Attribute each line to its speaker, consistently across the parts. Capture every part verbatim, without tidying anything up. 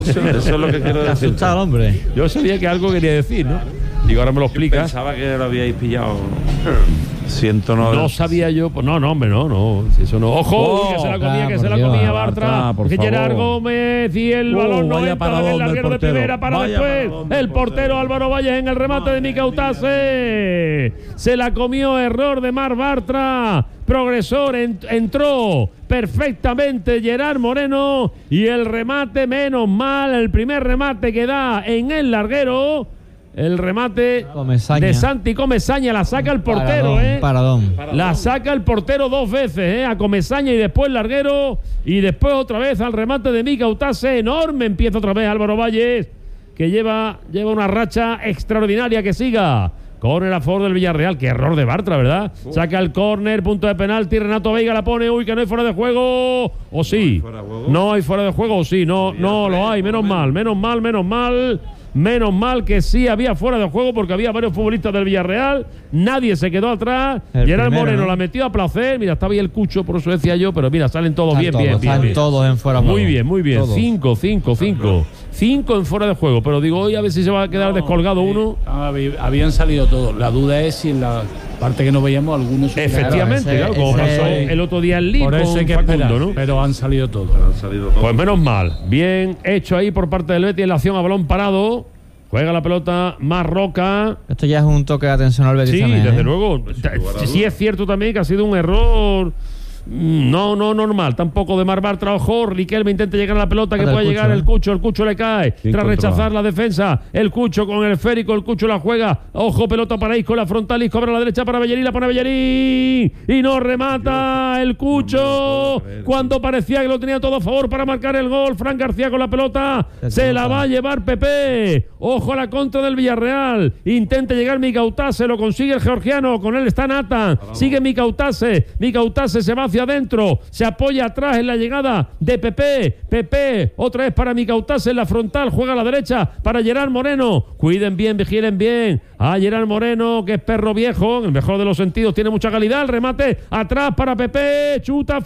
Speaker 1: Eso, eso es lo que quiero decir.
Speaker 2: Asustado, hombre.
Speaker 3: Yo sabía que algo quería decir, ¿no? Digo, ahora me lo explicas.
Speaker 1: Pensaba que lo habíais pillado. Siento no.
Speaker 3: No sabía yo. Pues no, no, hombre, no, no. Si eso no. ¡Ojo!
Speaker 1: Oh,
Speaker 3: uy, que se la comía,
Speaker 2: ah,
Speaker 3: que
Speaker 2: por
Speaker 3: se la
Speaker 2: Dios,
Speaker 3: comía
Speaker 1: Bartra,
Speaker 3: Bartra.
Speaker 1: por
Speaker 3: Que
Speaker 1: favor.
Speaker 3: Gerard Gómez y el
Speaker 1: Oh,
Speaker 3: balón no
Speaker 1: vaya
Speaker 3: entra
Speaker 1: paradón
Speaker 3: del
Speaker 1: del
Speaker 3: larguero de
Speaker 1: portero.
Speaker 3: primera para
Speaker 1: Vaya
Speaker 3: después.
Speaker 1: paradón del
Speaker 3: El portero
Speaker 1: portero.
Speaker 3: Álvaro Valles en el remate de Mika Utase. Se la comió, error de Mar Bartra. Progresor, ent- entró perfectamente Gerard Moreno y el remate, menos mal, el primer remate que da en el larguero, el remate
Speaker 2: Comesaña.
Speaker 3: de Santi Comesaña, la saca el portero,
Speaker 2: Paradón,
Speaker 3: ¿eh?
Speaker 2: Paradón.
Speaker 3: La saca el portero dos veces, ¿eh? A Comesaña y después larguero y después otra vez al remate de Mika Utase, enorme, empieza otra vez Álvaro Valles, que lleva, lleva una racha extraordinaria, que siga. Córner a favor del Villarreal. Qué error de Bartra, ¿verdad? Uh. Saca el córner, punto de penalti. Renato Veiga la pone. Uy, que no hay fuera de juego. O sí. No hay fuera de juego. O sí. No, no lo hay. Menos mal, menos mal, menos mal. Menos mal que sí había fuera de juego porque había varios futbolistas del Villarreal. Nadie se quedó atrás.
Speaker 2: El
Speaker 3: Gerard
Speaker 2: primero,
Speaker 3: Moreno
Speaker 2: ¿no?
Speaker 3: la metió a placer. Mira, estaba ahí el Cucho, por eso decía yo. Pero mira, salen todos
Speaker 2: Están
Speaker 3: bien,
Speaker 2: todos,
Speaker 3: bien, bien,
Speaker 2: están
Speaker 3: bien.
Speaker 2: todos en fuera de
Speaker 3: Muy
Speaker 2: juego.
Speaker 3: bien, muy bien.
Speaker 2: Todos.
Speaker 3: Cinco, cinco, cinco. Cinco en fuera de juego. Pero digo, hoy a ver si se va a quedar
Speaker 4: No,
Speaker 3: descolgado
Speaker 4: eh,
Speaker 3: uno.
Speaker 4: hab- Habían salido todos. La duda es si en la parte que no veíamos algunos.
Speaker 3: Efectivamente,
Speaker 2: ese-
Speaker 3: claro, como
Speaker 2: ese-
Speaker 3: pasó el otro día en Lille
Speaker 4: Por eso
Speaker 3: con
Speaker 4: hay que
Speaker 3: Facundo,
Speaker 4: esperar,
Speaker 3: ¿no?
Speaker 4: pero han salido todos.
Speaker 1: Han salido todos.
Speaker 3: Pues menos mal. Bien hecho ahí por parte del Betis en la acción a balón parado. Juega la pelota más Roca.
Speaker 2: Esto ya es un toque de atención al Betis
Speaker 3: Sí,
Speaker 2: también,
Speaker 3: desde
Speaker 2: ¿eh?
Speaker 3: luego. Sí, sí es cierto también que ha sido un error. No, no normal. Tampoco de Mar Bartra. Ojo, Riquelme intenta llegar a la pelota, que
Speaker 2: Para el
Speaker 3: puede
Speaker 2: Cucho,
Speaker 3: llegar
Speaker 2: ¿eh?
Speaker 3: el Cucho. El Cucho le cae.
Speaker 1: Bien
Speaker 3: Tras
Speaker 1: controlado.
Speaker 3: rechazar la defensa. El Cucho con el esférico. El Cucho la juega. Ojo, pelota para Isco. La frontal. Isco abre a la derecha para Bellerín. La pone Bellerín. Y no remata el Cucho. Cuando parecía que lo tenía todo a favor para marcar el gol. Fran García con la pelota. Se la va a llevar Pepe. Ojo a la contra del Villarreal. Intenta llegar Mika Utase. Lo consigue el georgiano. Con él está Nathan. Sigue Mika Utase. Mika Utase se va hacia adentro. Se apoya atrás en la llegada de Pepe. Pepe, otra vez para Mika Utase en la frontal. Juega a la derecha para Gerard Moreno. Cuiden bien, vigilen bien. A Gerard Moreno, que es perro viejo. En el mejor de los sentidos, tiene mucha calidad. El remate atrás para Pepe. Chuta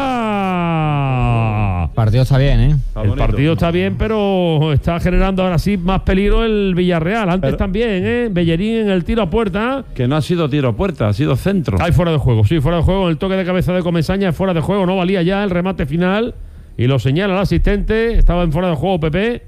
Speaker 3: fuera.
Speaker 2: El partido está bien, ¿eh?
Speaker 3: El partido está bien, pero está generando ahora sí más peligro el Villarreal. Antes
Speaker 1: Pero-
Speaker 3: también, ¿eh? Bellerín en el tiro a puerta.
Speaker 1: Que no ha sido tiro a puerta, ha sido centro.
Speaker 3: Hay fuera de juego, sí, fuera de juego. El toque de cabeza de Comesaña es fuera de juego. No valía ya el remate final. Y lo señala el asistente. Estaba en fuera de juego Pepe.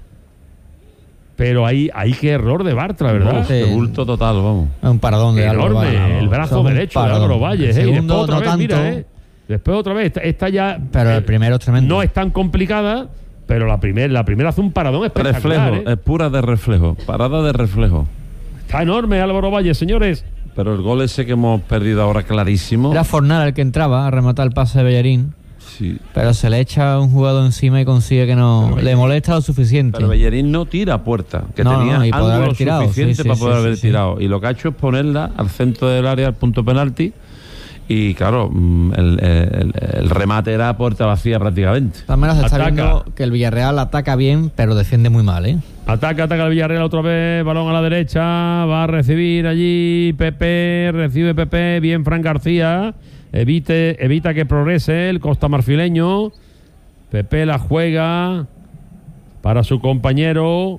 Speaker 3: Pero ahí, ahí qué error de Bartra, ¿verdad?
Speaker 2: Sí.
Speaker 1: De bulto total, vamos.
Speaker 2: Es un paradón de Álvaro
Speaker 3: Enorme.
Speaker 2: Valles.
Speaker 3: El brazo
Speaker 2: Son un
Speaker 3: derecho de
Speaker 2: paradón.
Speaker 3: Álvaro Valles.
Speaker 2: El
Speaker 3: ¿eh? Y después
Speaker 2: segundo
Speaker 3: otra
Speaker 2: no
Speaker 3: vez,
Speaker 2: tanto,
Speaker 3: mira, ¿eh? Después otra vez. Esta, esta ya.
Speaker 2: pero el
Speaker 3: eh,
Speaker 2: primero es tremendo.
Speaker 3: No es tan complicada. Pero la primera la primera hace un paradón espectacular.
Speaker 1: Reflejo,
Speaker 3: ¿eh?
Speaker 1: es pura de reflejo. Parada de reflejo.
Speaker 3: Está enorme Álvaro Valles, señores.
Speaker 1: Pero el gol ese que hemos perdido ahora clarísimo.
Speaker 2: Era Fornal el que entraba a rematar el pase de Bellerín.
Speaker 1: Sí.
Speaker 2: Pero se le echa un jugador encima y consigue que no
Speaker 1: Pero
Speaker 2: le molesta lo suficiente.
Speaker 1: Pero Bellerín no tira a puerta, que
Speaker 2: No,
Speaker 1: tenía
Speaker 2: no, y poder
Speaker 1: ángulo
Speaker 2: haber tirado,
Speaker 1: suficiente
Speaker 2: sí, sí,
Speaker 1: para poder
Speaker 2: sí,
Speaker 1: haber
Speaker 2: sí, sí.
Speaker 1: tirado. Y lo que ha hecho es ponerla al centro del área, al punto penalti. Y claro, mm, el, el- el remate era a puerta vacía prácticamente.
Speaker 2: De todas maneras, se está
Speaker 3: Ataca.
Speaker 2: viendo que el Villarreal ataca bien, pero defiende muy mal, ¿eh?
Speaker 3: Ataca, ataca el Villarreal otra vez. Balón a la derecha. Va a recibir allí Pepe. Recibe Pepe. Bien Fran García. Evite, evita que progrese el costamarfileño. Pepe la juega para su compañero.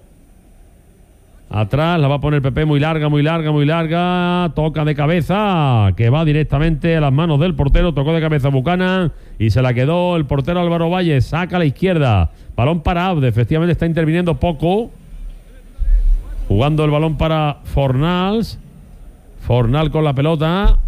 Speaker 3: Atrás la va a poner Pepe muy larga, muy larga, muy larga. Toca de cabeza, que va directamente a las manos del portero. Tocó de cabeza Buchanan y se la quedó el portero Álvaro Valles. Saca a la izquierda. Balón para Abde. Efectivamente está interviniendo poco. Jugando el balón para Fornals. Fornal con la pelota.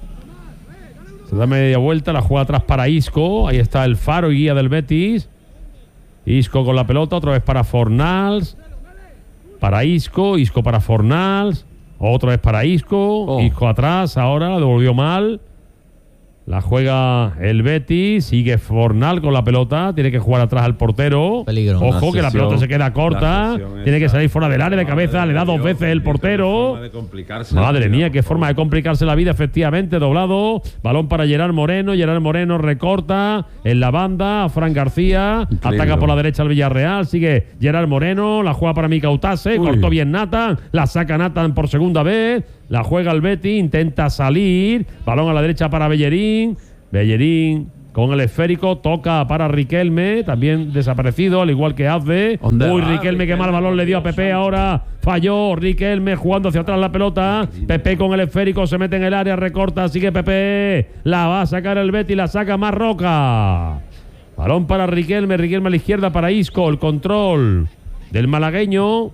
Speaker 3: Se da media vuelta, la juega atrás para Isco. Ahí está el faro y guía del Betis. Isco con la pelota, otra vez para Fornals. Para Isco, Isco para Fornals. Otra vez para Isco.
Speaker 1: Oh.
Speaker 3: Isco atrás, ahora la devolvió mal. La juega el Betis. Sigue Fornal con la pelota. Tiene que jugar atrás al portero.
Speaker 2: Peligro.
Speaker 3: Ojo,
Speaker 1: La
Speaker 3: que la
Speaker 1: sesión-
Speaker 3: pelota se queda corta.
Speaker 1: la sesión
Speaker 3: Tiene que
Speaker 1: esta.
Speaker 3: salir fuera del área de cabeza. Le da dos veces el portero. Madre mía, qué forma de complicarse la vida, efectivamente, doblado. Balón para Gerard Moreno. Gerard Moreno recorta en la banda a Fran García.
Speaker 1: Increíble.
Speaker 3: Ataca por la derecha al Villarreal. Sigue Gerard Moreno. La juega para Mika Utase.
Speaker 1: Uy.
Speaker 3: Cortó bien Nathan. La saca Nathan por segunda vez. La juega el Betis. Intenta salir. Balón a la derecha para Bellerín. Bellerín con el esférico, toca para Riquelme, también desaparecido, al igual que Azde.
Speaker 1: ¿Dónde
Speaker 3: Uy,
Speaker 1: va?
Speaker 3: Riquelme, qué mal balón le dio a Pepe, ahora falló Riquelme jugando hacia atrás la pelota. Pepe con el esférico se mete en el área, recorta, sigue Pepe, la va a sacar el Betis, la saca Marroca. Balón para Riquelme, Riquelme a la izquierda para Isco, el control del malagueño.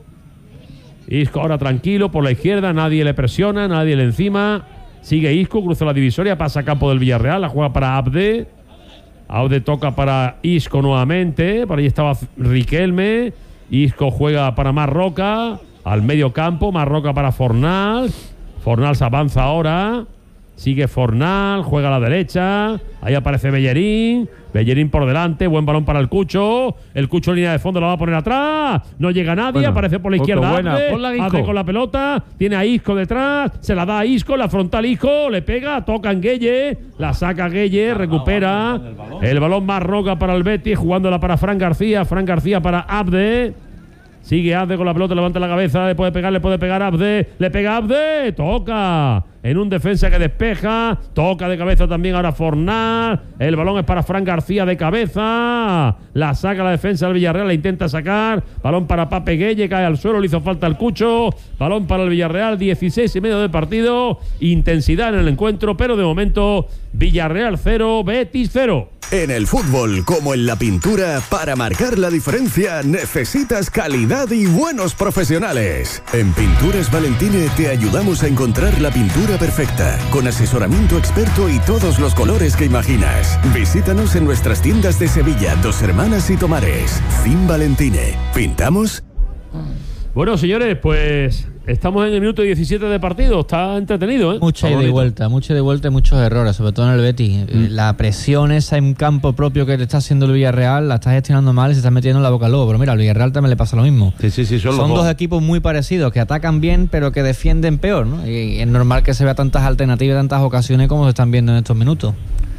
Speaker 3: Isco ahora tranquilo por la izquierda, nadie le presiona, nadie le encima. Sigue Isco, cruza la divisoria, pasa a campo del Villarreal, la juega para Abde. Abde toca para Isco nuevamente, por ahí estaba Riquelme. Isco juega para Marroca, al medio campo, Marroca para Fornal. Fornal se avanza ahora, sigue Fornal, juega a la derecha, ahí aparece Bellerín. Bellerín por delante, buen balón para el Cucho. El Cucho en línea de fondo lo va a poner atrás. No llega nadie,
Speaker 1: Bueno,
Speaker 3: aparece por la izquierda.
Speaker 1: buena,
Speaker 3: Abde,
Speaker 1: ponla, Isco.
Speaker 3: Abde con la pelota, tiene a Isco detrás, se la da a Isco, la frontal Isco, le pega, toca en Gueye, la saca Gueye, recupera. El balón Marroca para el Betis, jugándola para Fran García, Fran García para Abde. Sigue Abde con la pelota, levanta la cabeza, le puede pegar, le puede pegar Abde, le pega Abde, toca en un defensa que despeja, toca de cabeza también ahora Fornal, el balón es para Fran García de cabeza, la saca la defensa del Villarreal, la intenta sacar, balón para Pape Gueye, cae al suelo, le hizo falta el Cucho, balón para el Villarreal, dieciséis y medio de partido, intensidad en el encuentro, pero de momento Villarreal cero, Betis cero.
Speaker 5: En el fútbol, como en la pintura, para marcar la diferencia necesitas calidad y buenos profesionales. En Pinturas Valentine te ayudamos a encontrar la pintura perfecta, con asesoramiento experto y todos los colores que imaginas. Visítanos en nuestras tiendas de Sevilla, Dos Hermanas y Tomares. Fin Valentine. ¿Pintamos?
Speaker 3: Bueno, señores, pues estamos en el minuto diecisiete de partido. Está entretenido, ¿eh?
Speaker 2: Mucha
Speaker 3: Está
Speaker 2: ida y
Speaker 3: bonito.
Speaker 2: vuelta, mucha ida y vuelta y muchos errores, sobre todo en el Betis.
Speaker 1: Mm.
Speaker 2: La presión esa en campo propio que te está haciendo el Villarreal la está gestionando mal y se está metiendo en la boca al lobo. Pero mira, al Villarreal también le pasa lo mismo.
Speaker 1: Sí, sí, sí, son,
Speaker 2: Son
Speaker 1: los
Speaker 2: dos
Speaker 1: dos.
Speaker 2: equipos muy parecidos, que atacan bien, pero que defienden peor, ¿no? Y es normal que se vea tantas alternativas y tantas ocasiones como se están viendo en estos minutos.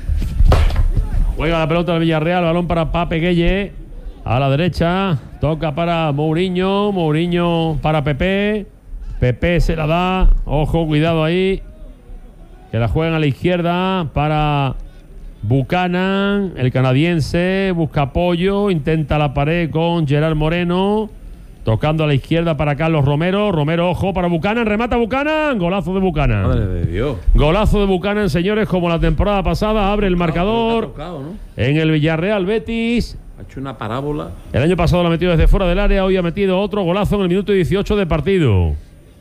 Speaker 3: Juega la pelota del Villarreal, balón para Pape Gueye. A la derecha, toca para Mourinho, Mourinho para Pepe. Pepe se la da, ojo, cuidado ahí. Que la juegan a la izquierda para Buchanan, el canadiense, busca apoyo, intenta la pared con Gerard Moreno. Tocando a la izquierda para Carlos Romero. Romero, ojo, para Buchanan, remata Buchanan. Golazo de Buchanan.
Speaker 1: Madre de Dios.
Speaker 3: Golazo de Buchanan, señores, como la temporada pasada. Abre el marcador
Speaker 1: Tocado, ¿no?
Speaker 3: en el Villarreal Betis.
Speaker 1: Ha hecho una parábola.
Speaker 3: El año pasado lo ha metido desde fuera del área, hoy ha metido otro golazo en el minuto dieciocho de partido.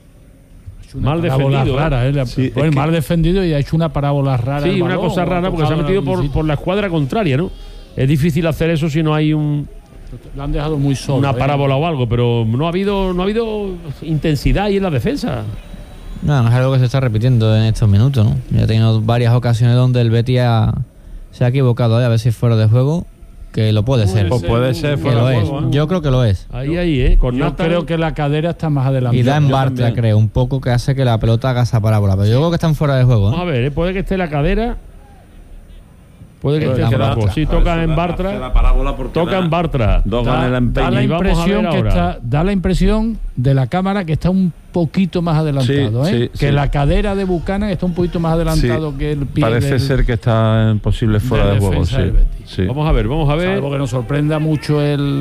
Speaker 4: Una
Speaker 3: Mal
Speaker 4: parábola
Speaker 3: defendido, ¿eh?
Speaker 4: rara, ¿eh?
Speaker 1: Sí,
Speaker 4: Pues
Speaker 1: es que-
Speaker 4: mal defendido y ha hecho una parábola rara.
Speaker 3: Sí,
Speaker 4: el
Speaker 3: una
Speaker 4: balón,
Speaker 3: cosa
Speaker 4: o ha
Speaker 3: rara porque se ha
Speaker 4: tocado
Speaker 3: metido
Speaker 4: en
Speaker 3: por,
Speaker 4: algún sitio.
Speaker 3: por la escuadra contraria, ¿no? Es difícil hacer eso si no hay un,
Speaker 4: Lo han dejado muy solo.
Speaker 3: una
Speaker 4: ¿eh?
Speaker 3: parábola o algo, pero no ha habido no ha habido intensidad ahí en la defensa.
Speaker 2: No, no es algo que se está repitiendo en estos minutos, ¿no? Ya he tenido varias ocasiones donde el Betis ha- se ha equivocado, ¿eh? A ver si es fuera de juego, que lo puede ser.
Speaker 1: Pues puede ser
Speaker 2: Que
Speaker 1: fuera
Speaker 2: lo
Speaker 1: de
Speaker 2: es.
Speaker 1: juego, ¿eh?
Speaker 2: Yo creo que lo es.
Speaker 3: Ahí, ahí, ¿eh? Con
Speaker 4: Yo
Speaker 3: Nathan-
Speaker 4: creo que la cadera está más adelante.
Speaker 2: Y da en
Speaker 1: yo
Speaker 2: Bartra,
Speaker 1: también.
Speaker 2: creo, un poco que hace que la pelota haga esa parábola. Pero yo creo que están fuera de juego,
Speaker 3: Vamos a
Speaker 2: ¿eh?
Speaker 3: ver, ¿eh? Puede que esté la cadera. Puede que
Speaker 2: Puede
Speaker 3: esté
Speaker 2: que
Speaker 3: en
Speaker 2: la-
Speaker 3: Bartra. Sí, toca en Bartra. Toca en Bartra.
Speaker 1: Dos
Speaker 4: Da,
Speaker 1: ganas en
Speaker 4: da la
Speaker 3: Y vamos a
Speaker 4: impresión
Speaker 3: ver
Speaker 4: que
Speaker 3: ahora.
Speaker 4: está, da la impresión de la cámara que está un poquito más adelantado,
Speaker 1: Sí,
Speaker 4: ¿eh?
Speaker 1: sí,
Speaker 4: que
Speaker 1: sí.
Speaker 4: la cadera de Buchanan está un poquito más adelantado
Speaker 1: Sí,
Speaker 4: que el pie.
Speaker 1: Parece
Speaker 4: del-
Speaker 1: ser que está en posible fuera
Speaker 4: de
Speaker 1: de juego.
Speaker 4: defensa
Speaker 1: Sí.
Speaker 4: del Betis.
Speaker 1: Sí.
Speaker 3: Vamos a ver, vamos a ver.
Speaker 4: Salvo que nos sorprenda mucho el,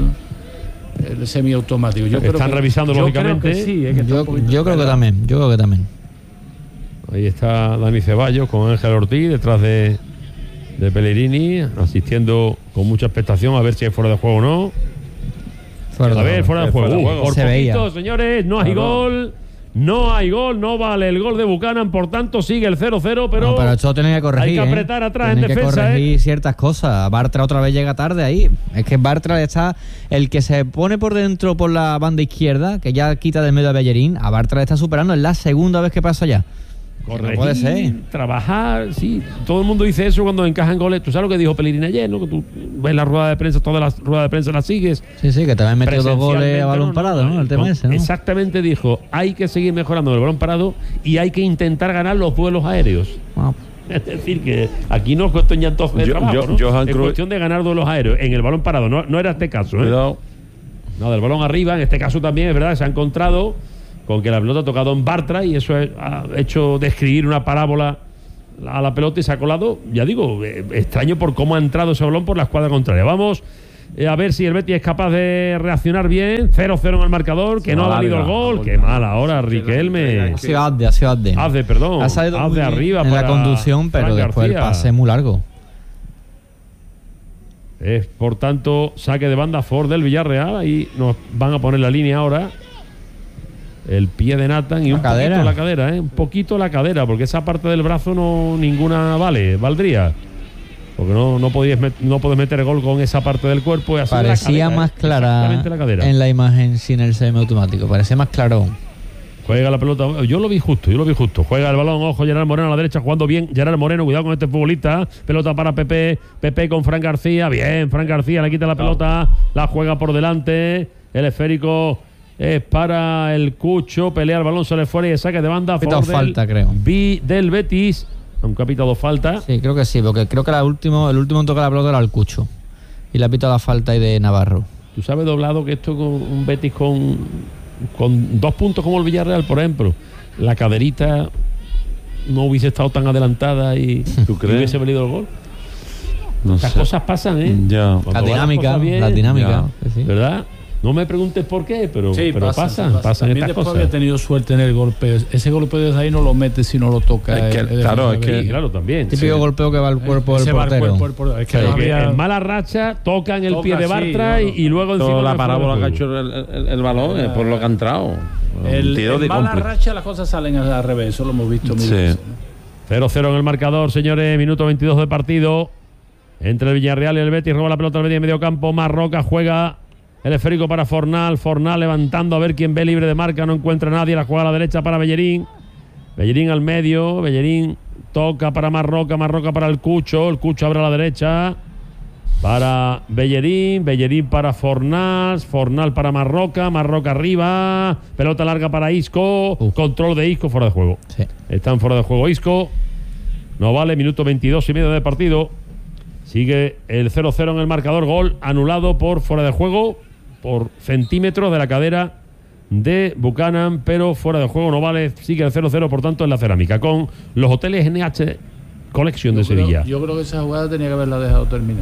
Speaker 4: el semiautomático. Yo creo
Speaker 3: Están
Speaker 4: que-
Speaker 3: revisando,
Speaker 4: yo
Speaker 3: lógicamente.
Speaker 4: Creo que sí, ¿eh? que está
Speaker 2: Yo,
Speaker 4: un poquito
Speaker 2: yo creo que
Speaker 4: esperado.
Speaker 2: también, yo creo que también.
Speaker 3: Ahí está Dani Ceballos con Ángel Ortiz detrás de, de Pellegrini, asistiendo con mucha expectación a ver si es fuera de juego o no.
Speaker 2: Fuera de
Speaker 3: A ver,
Speaker 2: juego.
Speaker 3: fuera de
Speaker 1: Es
Speaker 3: juego.
Speaker 1: fuera de
Speaker 3: Uh,
Speaker 1: juego.
Speaker 3: por
Speaker 2: Se
Speaker 3: poquito,
Speaker 2: veía.
Speaker 3: señores, no hay
Speaker 1: Claro.
Speaker 3: gol. No hay gol, no vale el gol de Buchanan, por tanto sigue el cero cero, pero,
Speaker 2: No, pero esto tienen que corregir.
Speaker 3: hay que
Speaker 2: ¿eh?
Speaker 3: apretar atrás en
Speaker 2: Tienen
Speaker 3: defensa,
Speaker 2: que corregir
Speaker 3: ¿eh?
Speaker 2: ciertas cosas. Bartra otra vez llega tarde ahí. Es que Bartra está. El que se pone por dentro por la banda izquierda, que ya quita del medio a Bellerín, a Bartra le está superando. Es la segunda vez que pasa ya.
Speaker 3: corregir,
Speaker 2: No puede ser.
Speaker 3: trabajar, sí. Todo el mundo dice eso cuando encajan goles. Tú sabes lo que dijo Pellegrini ayer, ¿no? Que tú ves la rueda de prensa, todas las ruedas de prensa las sigues.
Speaker 2: Sí, sí, que te habían metido dos goles
Speaker 3: Presencialmente,
Speaker 2: a balón
Speaker 3: no, no,
Speaker 2: parado, ¿no? El tema
Speaker 3: no,
Speaker 2: ese, ¿no?
Speaker 3: Exactamente dijo, hay que seguir mejorando el balón parado y hay que intentar ganar los duelos aéreos.
Speaker 2: Ah,
Speaker 3: Es decir, que aquí no es cuestión ya entonces de
Speaker 1: Yo-
Speaker 3: trabajo,
Speaker 1: yo-
Speaker 3: ¿no?
Speaker 1: Johan
Speaker 3: Es
Speaker 1: Cruyff-
Speaker 3: cuestión de ganar duelos aéreos en el balón parado. No, no era este caso, ¿eh?
Speaker 1: Cuidado.
Speaker 3: No, del balón arriba, en este caso también es verdad que se ha encontrado con que la pelota ha tocado en Bartra y eso es- ha hecho describir una parábola a la pelota y se ha colado, ya digo, eh, extraño por cómo ha entrado ese balón por la escuadra contraria. Vamos eh, a ver si el Betis es capaz de reaccionar bien. cero cero en el marcador, que no ha valido el gol. Qué mal ahora, Riquelme.
Speaker 2: Ha sido Azde, ha sido Azde.
Speaker 3: Azde, perdón.
Speaker 2: Ha salido
Speaker 3: Azde
Speaker 2: muy bien
Speaker 3: arriba
Speaker 2: en
Speaker 3: para
Speaker 2: la conducción, pero
Speaker 3: Fran
Speaker 2: después el
Speaker 3: García.
Speaker 2: pase es muy largo.
Speaker 3: Es, por tanto, saque de banda Ford del Villarreal. Y nos van a poner la línea ahora. El pie de Nathan y
Speaker 2: La
Speaker 3: un
Speaker 2: cadera.
Speaker 3: poquito la cadera, ¿eh? Un poquito la cadera, porque esa parte del brazo no ninguna vale, valdría. Porque no, no, podías met, no puedes meter gol con esa parte del cuerpo. Y así
Speaker 2: Parecía
Speaker 3: la cadera,
Speaker 2: más
Speaker 3: ¿eh?
Speaker 2: clara
Speaker 3: Exactamente la cadera.
Speaker 2: en la imagen sin el semiautomático. Parecía más claro.
Speaker 3: Juega la pelota. Yo lo vi justo, yo lo vi justo. Juega el balón, ojo, Gerard Moreno a la derecha, jugando bien. Gerard Moreno, cuidado con este futbolista. Pelota para Pepe. Pepe con Fran García. Bien, Fran García le quita la pelota. La juega por delante. El esférico es para el Cucho. Pelea el balón, sale fuera y el saque de banda.
Speaker 2: Ha pitado falta, creo.
Speaker 3: Vi del Betis. Aunque ha pitado falta.
Speaker 2: Sí, creo que sí, porque creo que la último, el último en tocar la pelota era el Cucho. Y le ha pitado la falta ahí de Navarro.
Speaker 3: Tú sabes, Doblado, que esto con un Betis con, con dos puntos como el Villarreal, por ejemplo, la caderita no hubiese estado tan adelantada y,
Speaker 1: ¿Tú
Speaker 3: y
Speaker 1: crees?
Speaker 3: hubiese venido el gol.
Speaker 1: No
Speaker 3: Las
Speaker 1: sé.
Speaker 3: cosas pasan, ¿eh?
Speaker 1: Ya.
Speaker 3: Cuando
Speaker 2: La
Speaker 3: van las
Speaker 2: dinámica,
Speaker 3: cosas bien,
Speaker 2: la dinámica.
Speaker 1: ya.
Speaker 2: que sí.
Speaker 3: ¿Verdad? No me preguntes por qué, pero,
Speaker 4: Sí,
Speaker 3: pero
Speaker 4: pasa,
Speaker 3: pasan,
Speaker 4: pasa.
Speaker 3: pasan
Speaker 4: También
Speaker 3: estas
Speaker 4: después
Speaker 3: cosas.
Speaker 4: había tenido suerte en el golpe. Ese golpe desde ahí no lo mete si no lo toca.
Speaker 1: Es que,
Speaker 4: el- el
Speaker 1: claro,
Speaker 4: defensa
Speaker 1: es que-
Speaker 4: de-
Speaker 3: Sí, claro, también.
Speaker 2: Típico
Speaker 3: Sí.
Speaker 2: golpeo que va al cuerpo del
Speaker 4: Ese va al
Speaker 2: portero.
Speaker 4: cuerpo del portero. Es que
Speaker 3: Pero
Speaker 4: no
Speaker 3: que
Speaker 4: había-
Speaker 3: en mala racha tocan el
Speaker 4: Toca,
Speaker 3: pie de
Speaker 4: sí,
Speaker 3: Bartra
Speaker 4: no,
Speaker 3: y, y luego encima
Speaker 1: Toda la
Speaker 3: del fuera de
Speaker 1: parábola que ha
Speaker 3: juego.
Speaker 1: hecho el, el- el balón es por lo que ha entrado.
Speaker 4: El,
Speaker 1: Un tiro
Speaker 4: en
Speaker 1: de
Speaker 4: mala
Speaker 1: cómplice.
Speaker 4: racha las cosas salen al revés. Eso lo hemos visto mil
Speaker 1: Sí.
Speaker 4: veces, ¿no?
Speaker 3: cero cero en el marcador, señores. Minuto veintidós de partido. Entre el Villarreal y el Betis. Roba la pelota al Betis en medio campo. Marroca juega el esférico para Fornal. Fornal levantando a ver quién ve libre de marca. No encuentra a nadie. La juega a la derecha para Bellerín. Bellerín al medio. Bellerín toca para Marroca. Marroca para el Cucho. El Cucho abre a la derecha para Bellerín. Bellerín para Fornal. Fornal para Marroca. Marroca arriba. Pelota larga para Isco.
Speaker 2: Uf.
Speaker 3: Control de Isco fuera de juego.
Speaker 2: Sí.
Speaker 3: Están fuera de juego Isco. No vale, minuto veintidós y medio de partido. Sigue el cero cero en el marcador. Gol anulado por fuera de juego, por centímetros de la cadera de Buchanan, pero fuera de juego no vale. Sigue el cero cero, por tanto, en la cerámica, con los hoteles N H Collection de
Speaker 4: Yo creo-
Speaker 3: Sevilla.
Speaker 4: Yo creo que esa jugada tenía que haberla dejado terminar.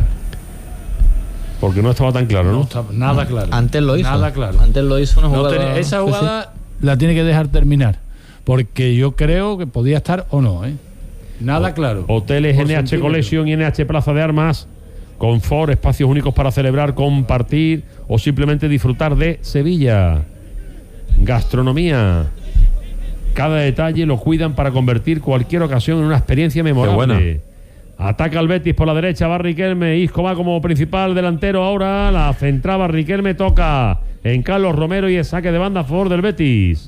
Speaker 3: Porque no estaba tan claro,
Speaker 4: No
Speaker 3: ¿no?
Speaker 4: estaba nada claro.
Speaker 2: Antes lo hizo.
Speaker 4: Nada claro.
Speaker 2: Antes lo hizo una
Speaker 4: No
Speaker 2: jugada.
Speaker 4: tenía- esa
Speaker 2: sí, sí.
Speaker 4: jugada la tiene que dejar terminar. Porque yo creo que podía estar o no, ¿eh? Nada claro.
Speaker 3: Hoteles
Speaker 4: Por
Speaker 3: N H
Speaker 4: centímetro.
Speaker 3: Collection y N H Plaza de Armas, confort, espacios únicos para celebrar, compartir o simplemente disfrutar de Sevilla. Gastronomía. Cada detalle lo cuidan para convertir cualquier ocasión en una experiencia memorable.
Speaker 1: buena.
Speaker 3: Ataca el Betis por la derecha, va Riquelme. Isco va como principal delantero ahora. La centraba Riquelme, toca en Carlos Romero y el saque de banda a favor del Betis.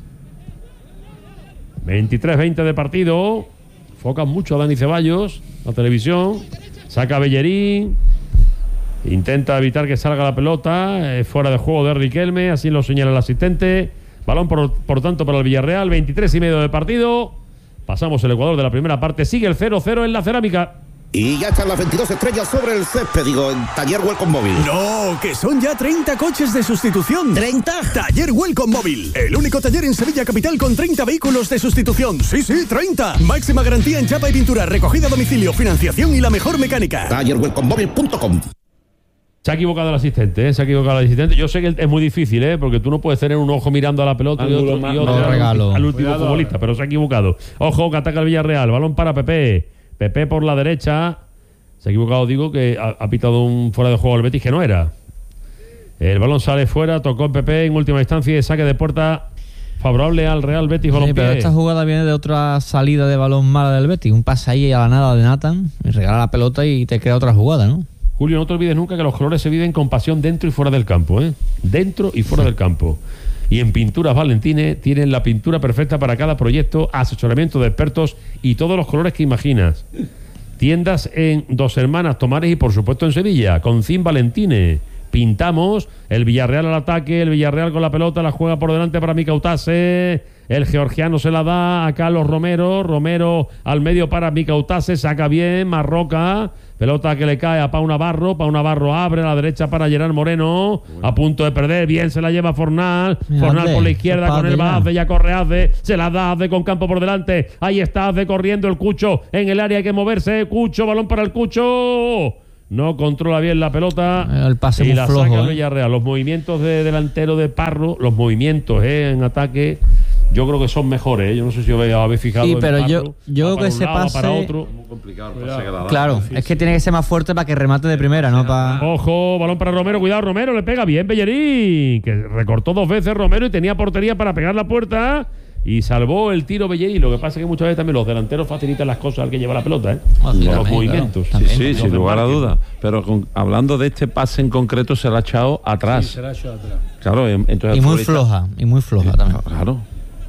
Speaker 3: veintitrés veinte de partido. Focan mucho a Dani Ceballos, la televisión. Saca Bellerín. Intenta evitar que salga la pelota. Es fuera de juego de Riquelme, así lo señala el asistente. Balón, por, por tanto, para el Villarreal. veintitrés y medio de partido. Pasamos el Ecuador de la primera parte. Sigue el cero cero en la cerámica.
Speaker 6: Y ya están las veintidós estrellas sobre el césped, digo, en Taller Welcome Móvil.
Speaker 5: No, que son ya treinta coches de sustitución.
Speaker 6: ¿treinta?
Speaker 5: Taller Welcome Móvil, el único taller en Sevilla Capital con treinta vehículos de sustitución. Sí, sí, treinta. Máxima garantía en chapa y pintura, recogida a domicilio, financiación y la mejor mecánica.
Speaker 6: Taller Welcome Móvil punto com.
Speaker 3: Se ha equivocado el asistente, ¿eh? Se ha equivocado el asistente. Yo sé que es muy difícil, ¿eh? Porque tú no puedes tener un ojo mirando a la pelota y
Speaker 1: Ángulo
Speaker 3: otro,
Speaker 1: más-
Speaker 3: y otro
Speaker 2: no
Speaker 3: al-
Speaker 2: regalo.
Speaker 3: al último
Speaker 4: Cuidado.
Speaker 3: futbolista, pero se ha equivocado. Ojo, que ataca el Villarreal. Balón para Pepe. Pepe por la derecha. Se ha equivocado, digo, que ha, ha pitado un fuera de juego al Betis que no era. El balón sale fuera, tocó en Pepe en última instancia y saque de puerta favorable al Real Betis
Speaker 2: Sí,
Speaker 3: Balompié.
Speaker 2: pero esta jugada viene de otra salida de balón mala del Betis. Un pase ahí a la nada de Nathan, y regala la pelota y te crea otra jugada, ¿no?
Speaker 3: Julio, no te olvides nunca que los colores se viven con pasión dentro y fuera del campo, ¿eh? Dentro y fuera del campo. Y en Pinturas Valentine tienen la pintura perfecta para cada proyecto, asesoramiento de expertos y todos los colores que imaginas. Tiendas en Dos Hermanas, Tomares y por supuesto en Sevilla, con Cin Valentine. Pintamos, el Villarreal al ataque, el Villarreal con la pelota, la juega por delante para Micautase. El georgiano se la da a Carlos Romero. Romero al medio para Micautase. Saca bien. Marroca. Pelota que le cae a Pau Navarro. Pau Navarro abre a la derecha para Gerard Moreno. A punto de perder. Bien se la lleva Fornal.
Speaker 2: Mira,
Speaker 3: Fornal
Speaker 2: Azde,
Speaker 3: por la izquierda. Con él va
Speaker 2: ya.
Speaker 3: Azde. Ya corre Azde. Se la da Azde con campo por delante. Ahí está Azde corriendo. El Cucho en el área. Hay que moverse. Cucho. Balón para el Cucho. No controla bien la pelota.
Speaker 2: El pase
Speaker 3: y
Speaker 2: muy
Speaker 3: la
Speaker 2: flojo,
Speaker 3: saca el
Speaker 2: ¿eh?
Speaker 3: Villarreal. Los movimientos de delantero de Parro. Los movimientos eh, en ataque. Yo creo que son mejores. ¿eh? Yo no sé si os habéis fijado.
Speaker 2: Sí,
Speaker 3: en
Speaker 2: pero
Speaker 3: Parro.
Speaker 2: yo- yo
Speaker 3: Va
Speaker 2: creo
Speaker 3: para
Speaker 2: que
Speaker 3: un
Speaker 2: ese
Speaker 3: lado, va
Speaker 2: pase-
Speaker 3: para otro.
Speaker 1: Muy complicado el pase que le ha dado.
Speaker 2: Claro, es que tiene que ser más fuerte para que remate de primera, no para...
Speaker 3: Ojo, balón para Romero, cuidado, Romero, le pega bien Bellerín, que recortó dos veces Romero y tenía portería para pegar la puerta y salvó el tiro Bellerín. Lo que pasa es que muchas veces también los delanteros facilitan las cosas al que lleva la pelota, ¿eh?
Speaker 2: Ah, sí,
Speaker 3: Con los
Speaker 2: también,
Speaker 3: movimientos.
Speaker 2: claro,
Speaker 1: Sí,
Speaker 2: también.
Speaker 1: sí,
Speaker 3: Los
Speaker 1: sin lugar a
Speaker 3: desmarques.
Speaker 1: dudas. Pero con- hablando de este pase en concreto, se la ha echado atrás.
Speaker 4: Sí, será yo atrás.
Speaker 1: Claro, en- entonces
Speaker 2: Y
Speaker 1: el
Speaker 2: muy
Speaker 1: futbolista-
Speaker 2: floja, y muy floja también.
Speaker 1: Claro.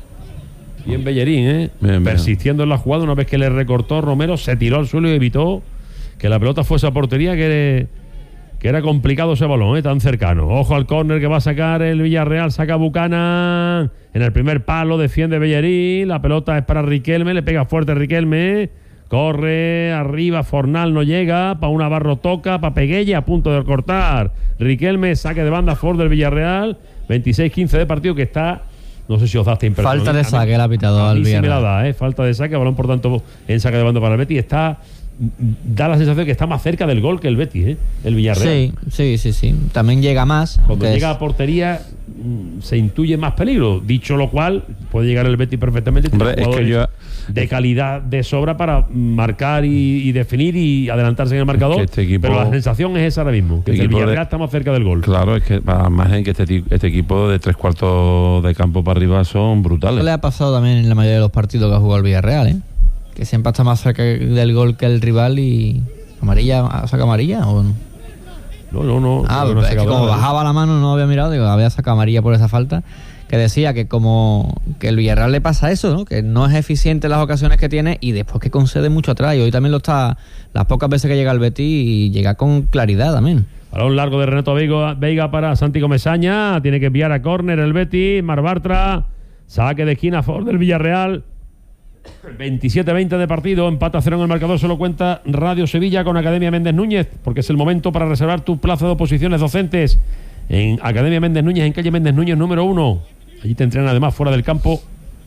Speaker 3: Bien Bellerín, ¿eh?
Speaker 1: Bien, bien.
Speaker 3: Persistiendo en la jugada, una vez que le recortó Romero, se tiró al suelo y evitó que la pelota fuese a portería, que, que era complicado ese balón, ¿eh? Tan cercano. Ojo al córner que va a sacar el Villarreal, saca Buchanan en el primer palo, defiende Bellerín, la pelota es para Riquelme, le pega fuerte Riquelme, corre arriba, Fornal no llega, Pau Navarro toca, Papeguelle a punto de cortar, Riquelme, saque de banda Ford del Villarreal, veintiséis quince de partido que está... No sé si os da esta impresión.
Speaker 2: Falta de
Speaker 3: A mí-
Speaker 2: saque el ha pitado
Speaker 3: a
Speaker 2: al
Speaker 3: mí sí me la
Speaker 2: Villarreal.
Speaker 3: da, ¿eh? Falta de saque, balón por tanto en saque de banda para el Betis. Está, da la sensación de que está más cerca del gol que el Betis, ¿eh? El Villarreal.
Speaker 2: Sí, sí, sí, sí. También llega más.
Speaker 3: Cuando
Speaker 2: aunque
Speaker 3: llega
Speaker 2: es-
Speaker 3: a portería mm, se intuye más peligro. Dicho lo cual, puede llegar el Betis perfectamente. Tiene
Speaker 1: Hombre, es que
Speaker 3: jugadores
Speaker 1: yo-
Speaker 3: de calidad de sobra para marcar y, y definir y adelantarse en el marcador.
Speaker 1: que este equipo-
Speaker 3: pero la sensación es esa ahora mismo, que
Speaker 1: Este
Speaker 3: el
Speaker 1: equipo de-
Speaker 3: Villarreal está más cerca del gol.
Speaker 1: Claro, es que para margen que este, ti- este equipo de tres cuartos de campo para arriba son
Speaker 2: Eso
Speaker 1: brutales.
Speaker 2: le ha pasado también en la mayoría de los partidos que ha jugado el Villarreal, ¿eh? Que siempre está más cerca del gol que el rival y... ¿Amarilla? ¿Saca amarilla o no?
Speaker 3: No, no, no.
Speaker 2: Ah,
Speaker 3: creo que no ha
Speaker 2: es que
Speaker 3: sacado
Speaker 2: como
Speaker 3: nada.
Speaker 2: bajaba la mano no había mirado, digo, había sacado amarilla por esa falta. Que decía que como que el Villarreal le pasa eso, ¿no? Que no es eficiente en las ocasiones que tiene y después que concede mucho atrás. Y hoy también lo está, las pocas veces que llega el Betis y llega con claridad también.
Speaker 3: Balón largo de Renato Veiga, Veiga para Santi Comesaña. Tiene que enviar a córner el Betis. Mar Bartra. Saque de esquina a favor del Villarreal. veintisiete veinte de partido. Empata cero en el marcador. Solo cuenta Radio Sevilla con Academia Méndez Núñez. Porque es el momento para reservar tu plaza de oposiciones docentes en Academia Méndez Núñez, en calle Méndez Núñez número uno. Allí te entrenan además fuera del campo.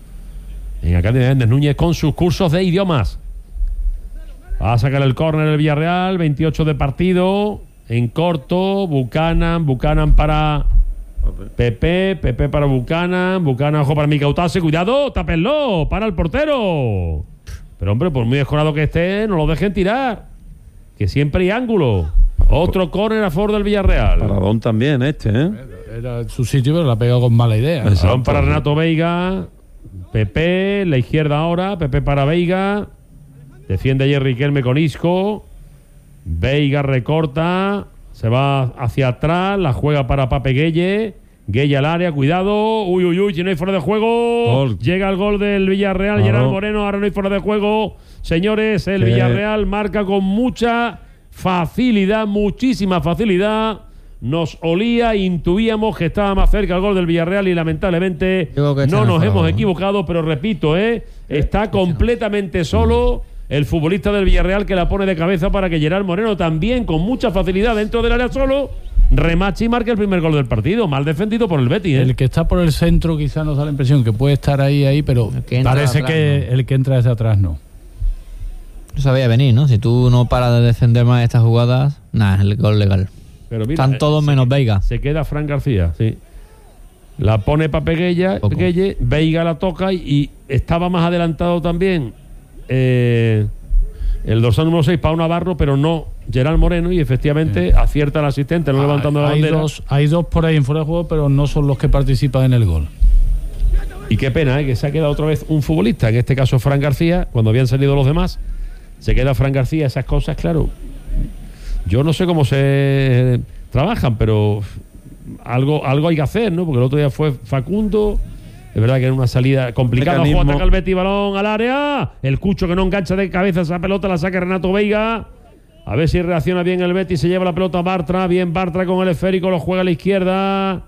Speaker 3: En Academia Méndez Núñez con sus cursos de idiomas. Va a sacar el córner el Villarreal. veintiocho de partido. En corto, Buchanan, Buchanan para Pepe, Pepe para Buchanan, Buchanan, ojo para Micautase, cuidado, tápenlo, para el portero. Pero hombre, por muy escorado que esté, no lo dejen tirar, que siempre hay ángulo. Otro córner a favor del Villarreal.
Speaker 1: Paradón también este, ¿eh?
Speaker 4: Era su sitio, pero la ha pegado con mala idea.
Speaker 1: Exacto.
Speaker 3: Balón para Renato Veiga, Pepe, la izquierda ahora, Pepe para Veiga, defiende ayer Riquelme con Isco, Veiga recorta, se va hacia atrás, la juega para Pape Gueye, Gueye al área, cuidado, uy, uy, uy, si no hay fuera de juego,
Speaker 1: Gol.
Speaker 3: llega el gol del Villarreal,
Speaker 1: Claro.
Speaker 3: Gerard Moreno, ahora no hay fuera de juego, señores, el
Speaker 1: Sí.
Speaker 3: Villarreal marca con mucha facilidad, muchísima facilidad. Nos olía, intuíamos que estaba más cerca el gol del Villarreal y lamentablemente
Speaker 2: Yo creo que este
Speaker 3: no
Speaker 2: no
Speaker 3: nos
Speaker 2: fue
Speaker 3: hemos
Speaker 2: gol.
Speaker 3: equivocado, pero repito, ¿eh? está completamente solo el futbolista del Villarreal que la pone de cabeza para que Gerard Moreno también con mucha facilidad dentro del área solo remache y marque el primer gol del partido. Mal defendido por el Betis, ¿eh?
Speaker 4: El que está por el centro quizá nos da la impresión que puede estar ahí, ahí, pero
Speaker 2: El que entra
Speaker 4: parece
Speaker 2: atrás,
Speaker 4: que
Speaker 2: ¿no?
Speaker 4: el que entra desde atrás no.
Speaker 2: No sabía venir, ¿no? Si tú no paras de defender más estas jugadas, nada, el gol legal.
Speaker 3: Pero mira,
Speaker 2: Están
Speaker 3: eh,
Speaker 2: todos
Speaker 3: se
Speaker 2: menos
Speaker 3: queda-
Speaker 2: Veiga.
Speaker 3: Se queda Fran García, sí. La pone para Peguella,
Speaker 2: Poco.
Speaker 3: Peguelle, Veiga la toca y, y estaba más adelantado también eh, el dorsal número seis, Pau Navarro, pero no Gerard Moreno, y efectivamente acierta el asistente, no levantando la
Speaker 4: hay,
Speaker 3: bandera.
Speaker 4: dos, hay dos por ahí en fuera de juego, pero no son los que participan en el gol.
Speaker 3: Y qué pena, ¿eh? que se ha quedado otra vez un futbolista, en este caso Fran García, cuando habían salido los demás. Se queda Fran García, esas cosas, claro. Yo no sé cómo se trabajan, pero algo, algo hay que hacer, ¿no? Porque el otro día fue Facundo. Es verdad que era una salida complicada. Ojo,
Speaker 1: Mecanismo.
Speaker 3: ataca el Betis, balón al área. El Cucho que no engancha de cabeza esa pelota, la saca Renato Veiga. A ver si reacciona bien el Betis, se lleva la pelota a Bartra. Bien Bartra con el esférico, lo juega a la izquierda.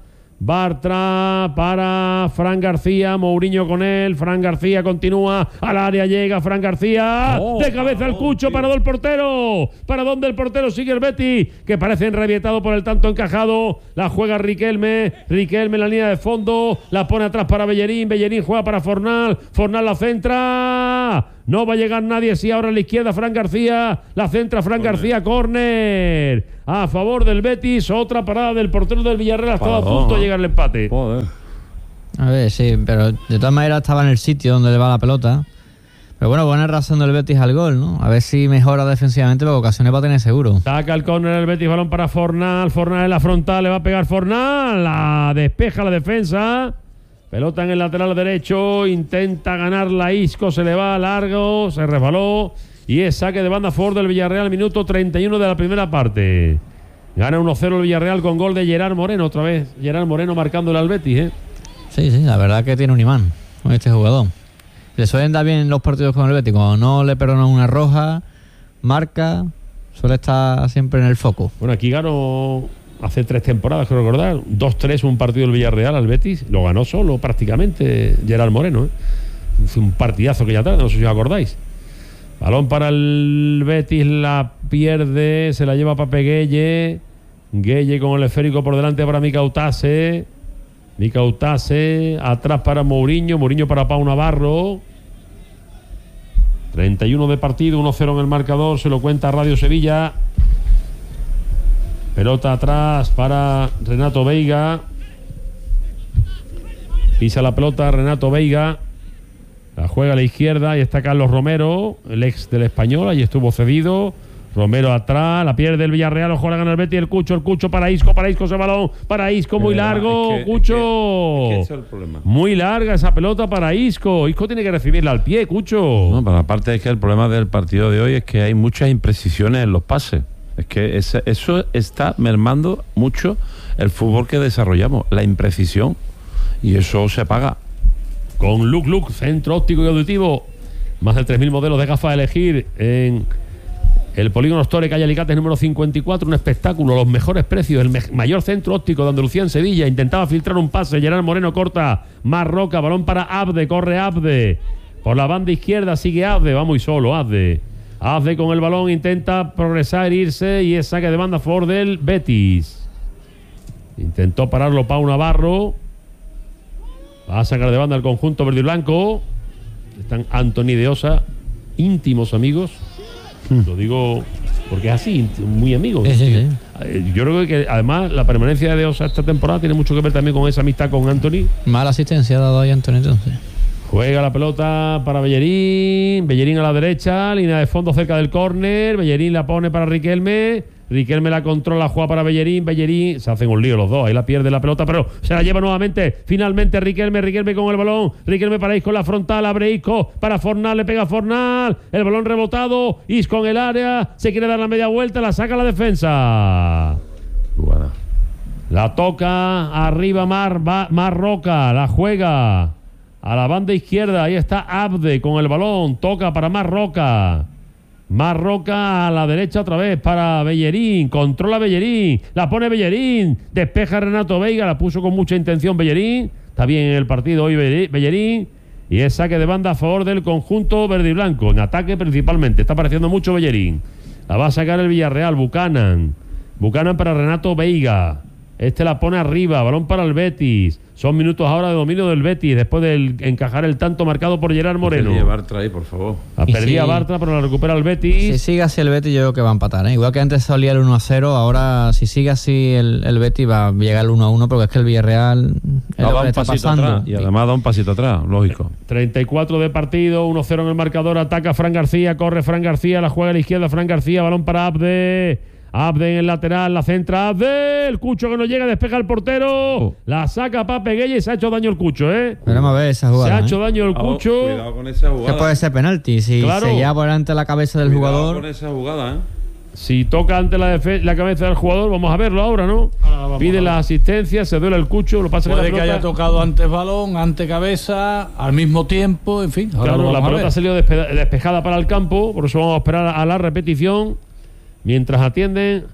Speaker 3: Bartra para Fran García, Mourinho con él, Fran García continúa, al área llega Fran García, oh, de cabeza el Cucho, para el portero, para donde el portero sigue el Betis, que parece enrabietado por el tanto encajado, la juega Riquelme, Riquelme en la línea de fondo, la pone atrás para Bellerín, Bellerín juega para Fornal, Fornal la centra, no va a llegar nadie, sí, ahora a la izquierda Fran García, la centra Fran corner. García, córner a favor del Betis, otra parada del portero del Villarreal, estaba a punto de llegar el empate.
Speaker 2: Joder. A ver, sí, pero de todas maneras estaba en el sitio donde le va la pelota. Pero bueno, buena razón del Betis al gol, ¿no? A ver si mejora defensivamente, porque ocasiones va a tener seguro.
Speaker 3: Saca el córner el Betis, balón para Fornal, Fornal en la frontal, le va a pegar Fornal, la despeja la defensa. Pelota en el lateral derecho, intenta ganar la Isco, se le va largo, se resbaló y es saque de banda a favor del Villarreal, minuto treinta y uno de la primera parte. Gana uno cero el Villarreal con gol de Gerard Moreno, otra vez Gerard Moreno marcándole al Betis, ¿eh?
Speaker 2: Sí, sí, la verdad que tiene un imán con este jugador. Le suelen dar bien los partidos con el Betis, cuando no le perdonan una roja, marca, suele estar siempre en el foco.
Speaker 3: Bueno, aquí ganó hace tres temporadas, creo recordar, dos tres un partido del Villarreal al Betis, lo ganó solo prácticamente Gerard Moreno, ¿eh? Fue un partidazo que ya tarde, no sé si os acordáis. Balón para el Betis, la pierde, se la lleva Pape Gueye, Gueye con el esférico por delante para Mika Utase, Mika Utase, atrás para Mourinho, Mourinho para Pau Navarro. treinta y uno de partido, uno cero en el marcador, se lo cuenta Radio Sevilla. Pelota atrás para Renato Veiga. Pisa la pelota Renato Veiga. La juega a la izquierda y está Carlos Romero, el ex del Español, allí estuvo cedido. Romero atrás, la pierde el Villarreal, ojo, la gana el Betis, el Cucho, el Cucho para Isco, para Isco ese balón, para Isco muy largo, es que, Cucho. Es que, es que ese es el problema. Muy larga esa pelota para Isco. Isco tiene que recibirla al pie, Cucho.
Speaker 1: No, pero aparte es que el problema del partido de hoy es que hay muchas imprecisiones en los pases. Es que ese, eso está mermando mucho el fútbol que desarrollamos, la imprecisión, y eso se paga.
Speaker 3: Con Look Look, centro óptico y auditivo, más de tres mil modelos de gafas a elegir en el Polígono Store, calle Alicates número cincuenta y cuatro, un espectáculo, los mejores precios, el me- mayor centro óptico de Andalucía en Sevilla. Intentaba filtrar un pase, Gerard Moreno corta, Marroca, balón para Abde, corre Abde, por la banda izquierda sigue Abde, va muy solo Abde. Abde con el balón, intenta progresar, irse y es saque de banda a favor del Betis. Intentó pararlo Pau Navarro. Va a sacar de banda el conjunto verde y blanco. Están Anthony de Osa, íntimos amigos. Hmm. Lo digo porque es así, muy amigos.
Speaker 2: Sí, sí,
Speaker 3: sí. Yo creo que además la permanencia de Osa esta temporada tiene mucho que ver también con esa amistad con Anthony.
Speaker 2: Mala asistencia ha dado ahí Anthony entonces.
Speaker 3: Juega la pelota para Bellerín. Bellerín a la derecha, línea de fondo cerca del córner. Bellerín la pone para Riquelme. Riquelme la controla, juega para Bellerín. Bellerín, se hacen un lío los dos. Ahí la pierde la pelota, pero se la lleva nuevamente. Finalmente Riquelme, Riquelme con el balón. Riquelme para Isco en la frontal. Abre Isco para Fornal, le pega Fornal. El balón rebotado. Isco en el área. Se quiere dar la media vuelta, la saca la defensa.
Speaker 1: Jugada.
Speaker 3: La toca arriba Mar, va, Mar Roca. La juega a la banda izquierda. Ahí está Abde con el balón. Toca para Mar Roca. Mar Roca a la derecha otra vez para Bellerín. Controla Bellerín. La pone Bellerín. Despeja Renato Veiga. La puso con mucha intención Bellerín. Está bien en el partido hoy Bellerín. Y es saque de banda a favor del conjunto verde y blanco. En ataque principalmente. Está apareciendo mucho Bellerín. La va a sacar el Villarreal. Buchanan. Buchanan para Renato Veiga. Este la pone arriba. Balón para el Betis. Son minutos ahora de dominio del Betis después de encajar el tanto marcado por Gerard Moreno.
Speaker 1: Perdí a Bartra ahí, por favor.
Speaker 3: La perdía
Speaker 2: sí.
Speaker 3: Bartra, pero la recupera el Betis.
Speaker 2: Si sigue así el Betis, yo creo que va a empatar, ¿eh? Igual que antes salía el uno a cero, ahora si sigue así el, el Betis va a llegar el uno a uno, porque es que el Villarreal
Speaker 1: no, da un pasito pasando. Atrás, y además da un pasito atrás, lógico.
Speaker 3: treinta y cuatro de partido, uno cero en el marcador. Ataca Fran García, corre Fran García, la juega a la izquierda Fran García, balón para Abde. Abde en el lateral, la centra Abde, el Cucho que no llega, despeja el portero, oh. La saca Pape Gueye y se ha hecho daño el Cucho, ¿eh?
Speaker 2: Veremos a ver esa jugada.
Speaker 3: Se ha
Speaker 2: ¿eh?
Speaker 3: hecho daño el Cucho.
Speaker 1: Oh, cuidado con esa jugada.
Speaker 2: Que puede ser penalti, si
Speaker 3: claro.
Speaker 2: se lleva por delante la cabeza del
Speaker 1: cuidado
Speaker 2: jugador.
Speaker 1: Con esa jugada, ¿eh?
Speaker 3: Si toca ante la, defe- la cabeza del jugador, vamos a verlo ahora, ¿no?
Speaker 4: Ahora
Speaker 3: Pide la asistencia, se duele el Cucho, lo pasa
Speaker 4: Puede
Speaker 3: que, la
Speaker 4: que
Speaker 3: pelota...
Speaker 4: haya tocado antes balón, ante cabeza, al mismo tiempo, en fin. Ahora
Speaker 3: Claro,
Speaker 4: lo
Speaker 3: la
Speaker 4: vamos a
Speaker 3: pelota
Speaker 4: ver.
Speaker 3: ha salido despe- despejada para el campo, por eso vamos a esperar a la repetición mientras atienden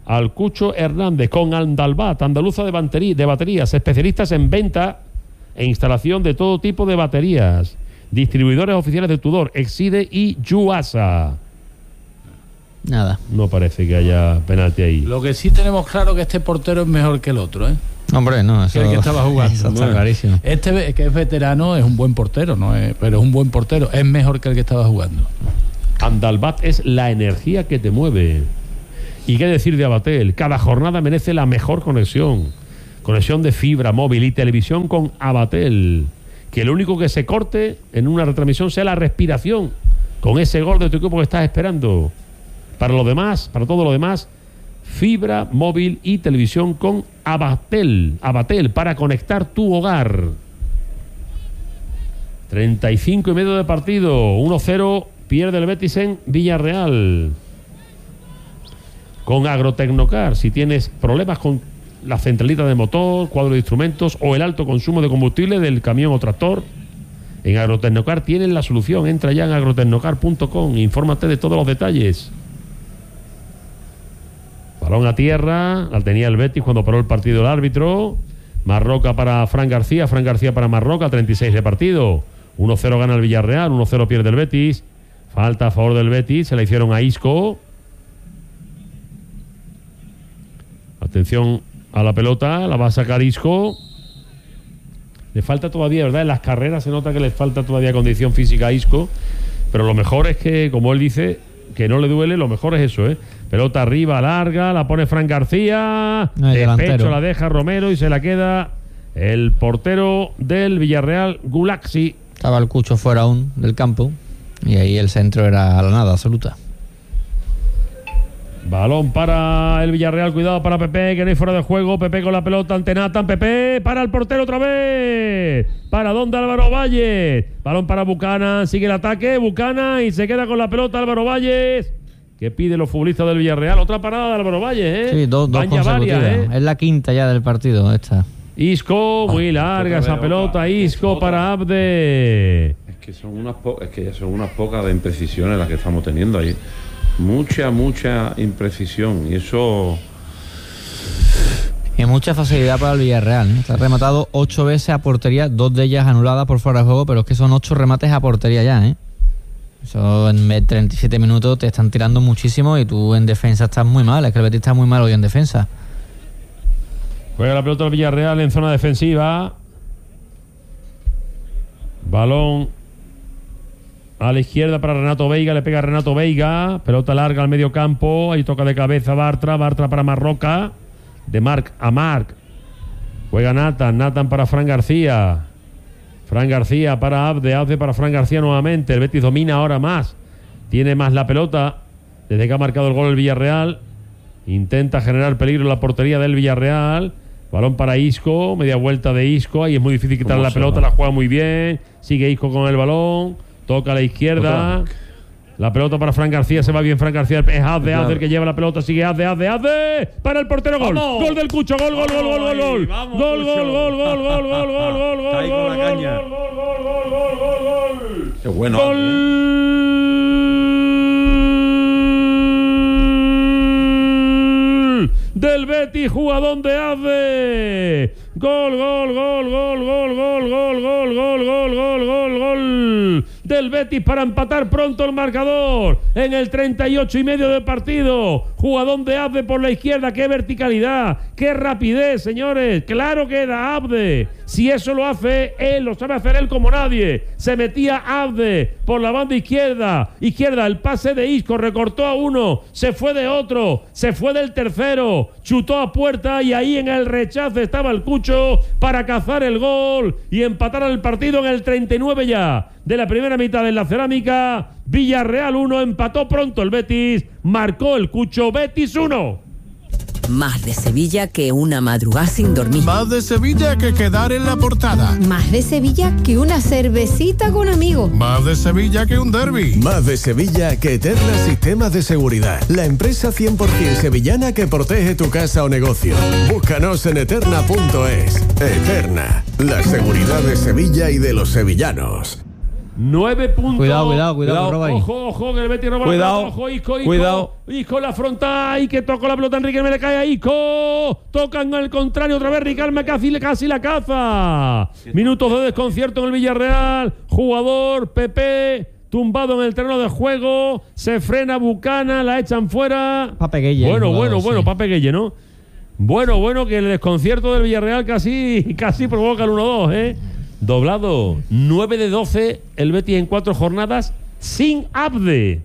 Speaker 3: al Cucho Hernández con Andalbat, andaluza de, batería, de baterías, especialistas en venta e instalación de todo tipo de baterías, distribuidores oficiales de Tudor, Exide y Yuasa.
Speaker 2: Nada.
Speaker 3: No parece que haya penalti ahí.
Speaker 4: Lo que sí tenemos claro que este portero es mejor que el otro, ¿eh?
Speaker 2: Hombre, no, eso,
Speaker 4: que el que estaba jugando.
Speaker 2: Eso está clarísimo.
Speaker 4: Este que es veterano es un buen portero, no es, pero es un buen portero, es mejor que el que estaba jugando.
Speaker 3: Andalbat es la energía que te mueve. ¿Y qué decir de Abatel? Cada jornada merece la mejor conexión. Conexión de fibra, móvil y televisión con Abatel. Que lo único que se corte en una retransmisión sea la respiración con ese gol de tu equipo que estás esperando. Para lo demás, para todo lo demás, fibra, móvil y televisión con Abatel. Abatel para conectar tu hogar. treinta y cinco y medio de partido. uno cero pierde el Betis en Villarreal. Con Agrotecnocar, si tienes problemas con la centralita de motor, cuadro de instrumentos o el alto consumo de combustible del camión o tractor, en Agrotecnocar tienes la solución. Entra ya en agrotecnocar punto com, infórmate de todos los detalles. Balón a tierra, la tenía el Betis cuando paró el partido el árbitro. Marroca para Fran García, Fran García para Marroca, treinta y seis de partido. uno cero gana el Villarreal, uno cero pierde el Betis. Falta a favor del Betis, se la hicieron a Isco. Atención a la pelota, la va a sacar Isco. Le falta todavía, ¿verdad? En las carreras se nota que le falta todavía condición física a Isco. Pero lo mejor es que, como él dice, que no le duele, lo mejor es eso, ¿eh? Pelota arriba, larga, la pone Fran García.
Speaker 2: No,
Speaker 3: de
Speaker 2: delantero.
Speaker 3: pecho la deja Romero y se la queda el portero del Villarreal, Gulaxi.
Speaker 2: Estaba el Cucho fuera aún del campo y ahí el centro era a la nada absoluta.
Speaker 3: Balón para el Villarreal, cuidado para Pepe, que no hay fuera de juego. Pepe con la pelota ante Nathan. Pepe para el portero otra vez. ¿Para dónde Álvaro Valles? Balón para Buchanan, sigue el ataque. Buchanan y se queda con la pelota Álvaro Valles. ¿Qué piden los futbolistas del Villarreal? Otra parada de Álvaro Valles, ¿eh?
Speaker 2: Sí, dos, dos
Speaker 3: Van ya
Speaker 2: consecutivas.
Speaker 3: varias, ¿eh?
Speaker 2: Es la quinta ya del partido esta.
Speaker 3: Isco, muy larga esa pelota. Isco para Abde.
Speaker 1: Es que son unas po- es que son unas pocas de imprecisiones las que estamos teniendo ahí. Mucha, mucha imprecisión. Y eso.
Speaker 2: Y mucha facilidad para el Villarreal, ¿eh? Está rematado ocho veces a portería, dos de ellas anuladas por fuera de juego, pero es que son ocho remates a portería ya, ¿eh? Eso en treinta y siete minutos te están tirando muchísimo y tú en defensa estás muy mal. Es que el Betis está muy mal hoy en defensa.
Speaker 3: Juega la pelota del Villarreal en zona defensiva. Balón a la izquierda para Renato Veiga. Le pega a Renato Veiga. Pelota larga al medio campo. Ahí toca de cabeza Bartra. Bartra para Marroca. De Marc a Marc. Juega Nathan. Nathan para Fran García. Fran García para Abde. Abde para Fran García nuevamente. El Betis domina ahora más. Tiene más la pelota. Desde que ha marcado el gol el Villarreal. Intenta generar peligro en la portería del Villarreal. Balón para Isco. Media vuelta de Isco. Ahí es muy difícil quitar la pelota. La juega muy bien. Sigue Isco con el balón. Toca a la izquierda. La pelota para Fran García. Se va bien Fran García. Es Abde, Abde el que lleva la pelota. Sigue Abde, Abde, Abde. Para el portero. Gol.
Speaker 1: ¡Vamos!
Speaker 3: Gol del Cucho. Gol, gol, gol, gol, gol, gol.
Speaker 1: Vamos,
Speaker 3: Gol,
Speaker 1: Cucho.
Speaker 3: gol, gol, gol, gol, gol, gol, gol, gol,
Speaker 1: Está ahí con
Speaker 3: gol,
Speaker 1: la
Speaker 3: gol,
Speaker 1: caña.
Speaker 3: gol, gol, gol, gol, gol, gol, gol.
Speaker 1: Qué bueno.
Speaker 3: Gol del Betis, jugadón de Abde. Gol, gol, gol, gol, gol, gol, gol, gol, gol, gol, gol, gol, gol del Betis para empatar pronto el marcador en el treinta y ocho y medio del partido. Jugadón de Abde por la izquierda. Qué verticalidad, qué rapidez, señores. Claro que da Abde. Si eso lo hace él, lo sabe hacer él como nadie. Se metía Abde por la banda izquierda. Izquierda, el pase de Isco, recortó a uno, se fue de otro, se fue del tercero, chutó a puerta y ahí en el rechazo estaba el Cucho para cazar el gol y empatar el partido en el treinta y nueve ya de la primera mitad en la Cerámica. Villarreal uno, empató pronto el Betis, marcó el Cucho. Betis uno.
Speaker 7: Más de Sevilla que una madrugada sin dormir.
Speaker 8: Más de Sevilla que quedar en la portada.
Speaker 9: Más de Sevilla que una cervecita con amigos.
Speaker 8: Más de Sevilla que un derbi.
Speaker 5: Más de Sevilla que Eterna Sistemas de Seguridad. La empresa cien por ciento sevillana que protege tu casa o negocio. Búscanos en eterna punto es. Eterna, la seguridad de Sevilla y de los sevillanos.
Speaker 3: Nueve puntos.
Speaker 2: Cuidado, cuidado, cuidado, roba ahí.
Speaker 3: Ojo, ojo, que el Betis roba
Speaker 1: Cuidado.
Speaker 3: la pelota. Ojo, Isco, Isco.
Speaker 1: Cuidado.
Speaker 3: Isco la afronta y que tocó la pelota Enrique, me le cae a Isco. Tocan al contrario otra vez, Ricarme casi, casi la caza. Minutos de desconcierto en el Villarreal. Jugador, Pepe, tumbado en el terreno de juego. Se frena Bucana, la echan fuera.
Speaker 2: Pape Gueye.
Speaker 3: Bueno,
Speaker 2: jugador,
Speaker 3: bueno,
Speaker 2: sí.
Speaker 3: bueno, Pape Gueye, ¿no? Bueno, bueno, que el desconcierto del Villarreal casi, casi provoca el uno dos, ¿eh? Doblado, nueve de doce el Betis en cuatro jornadas sin Abde.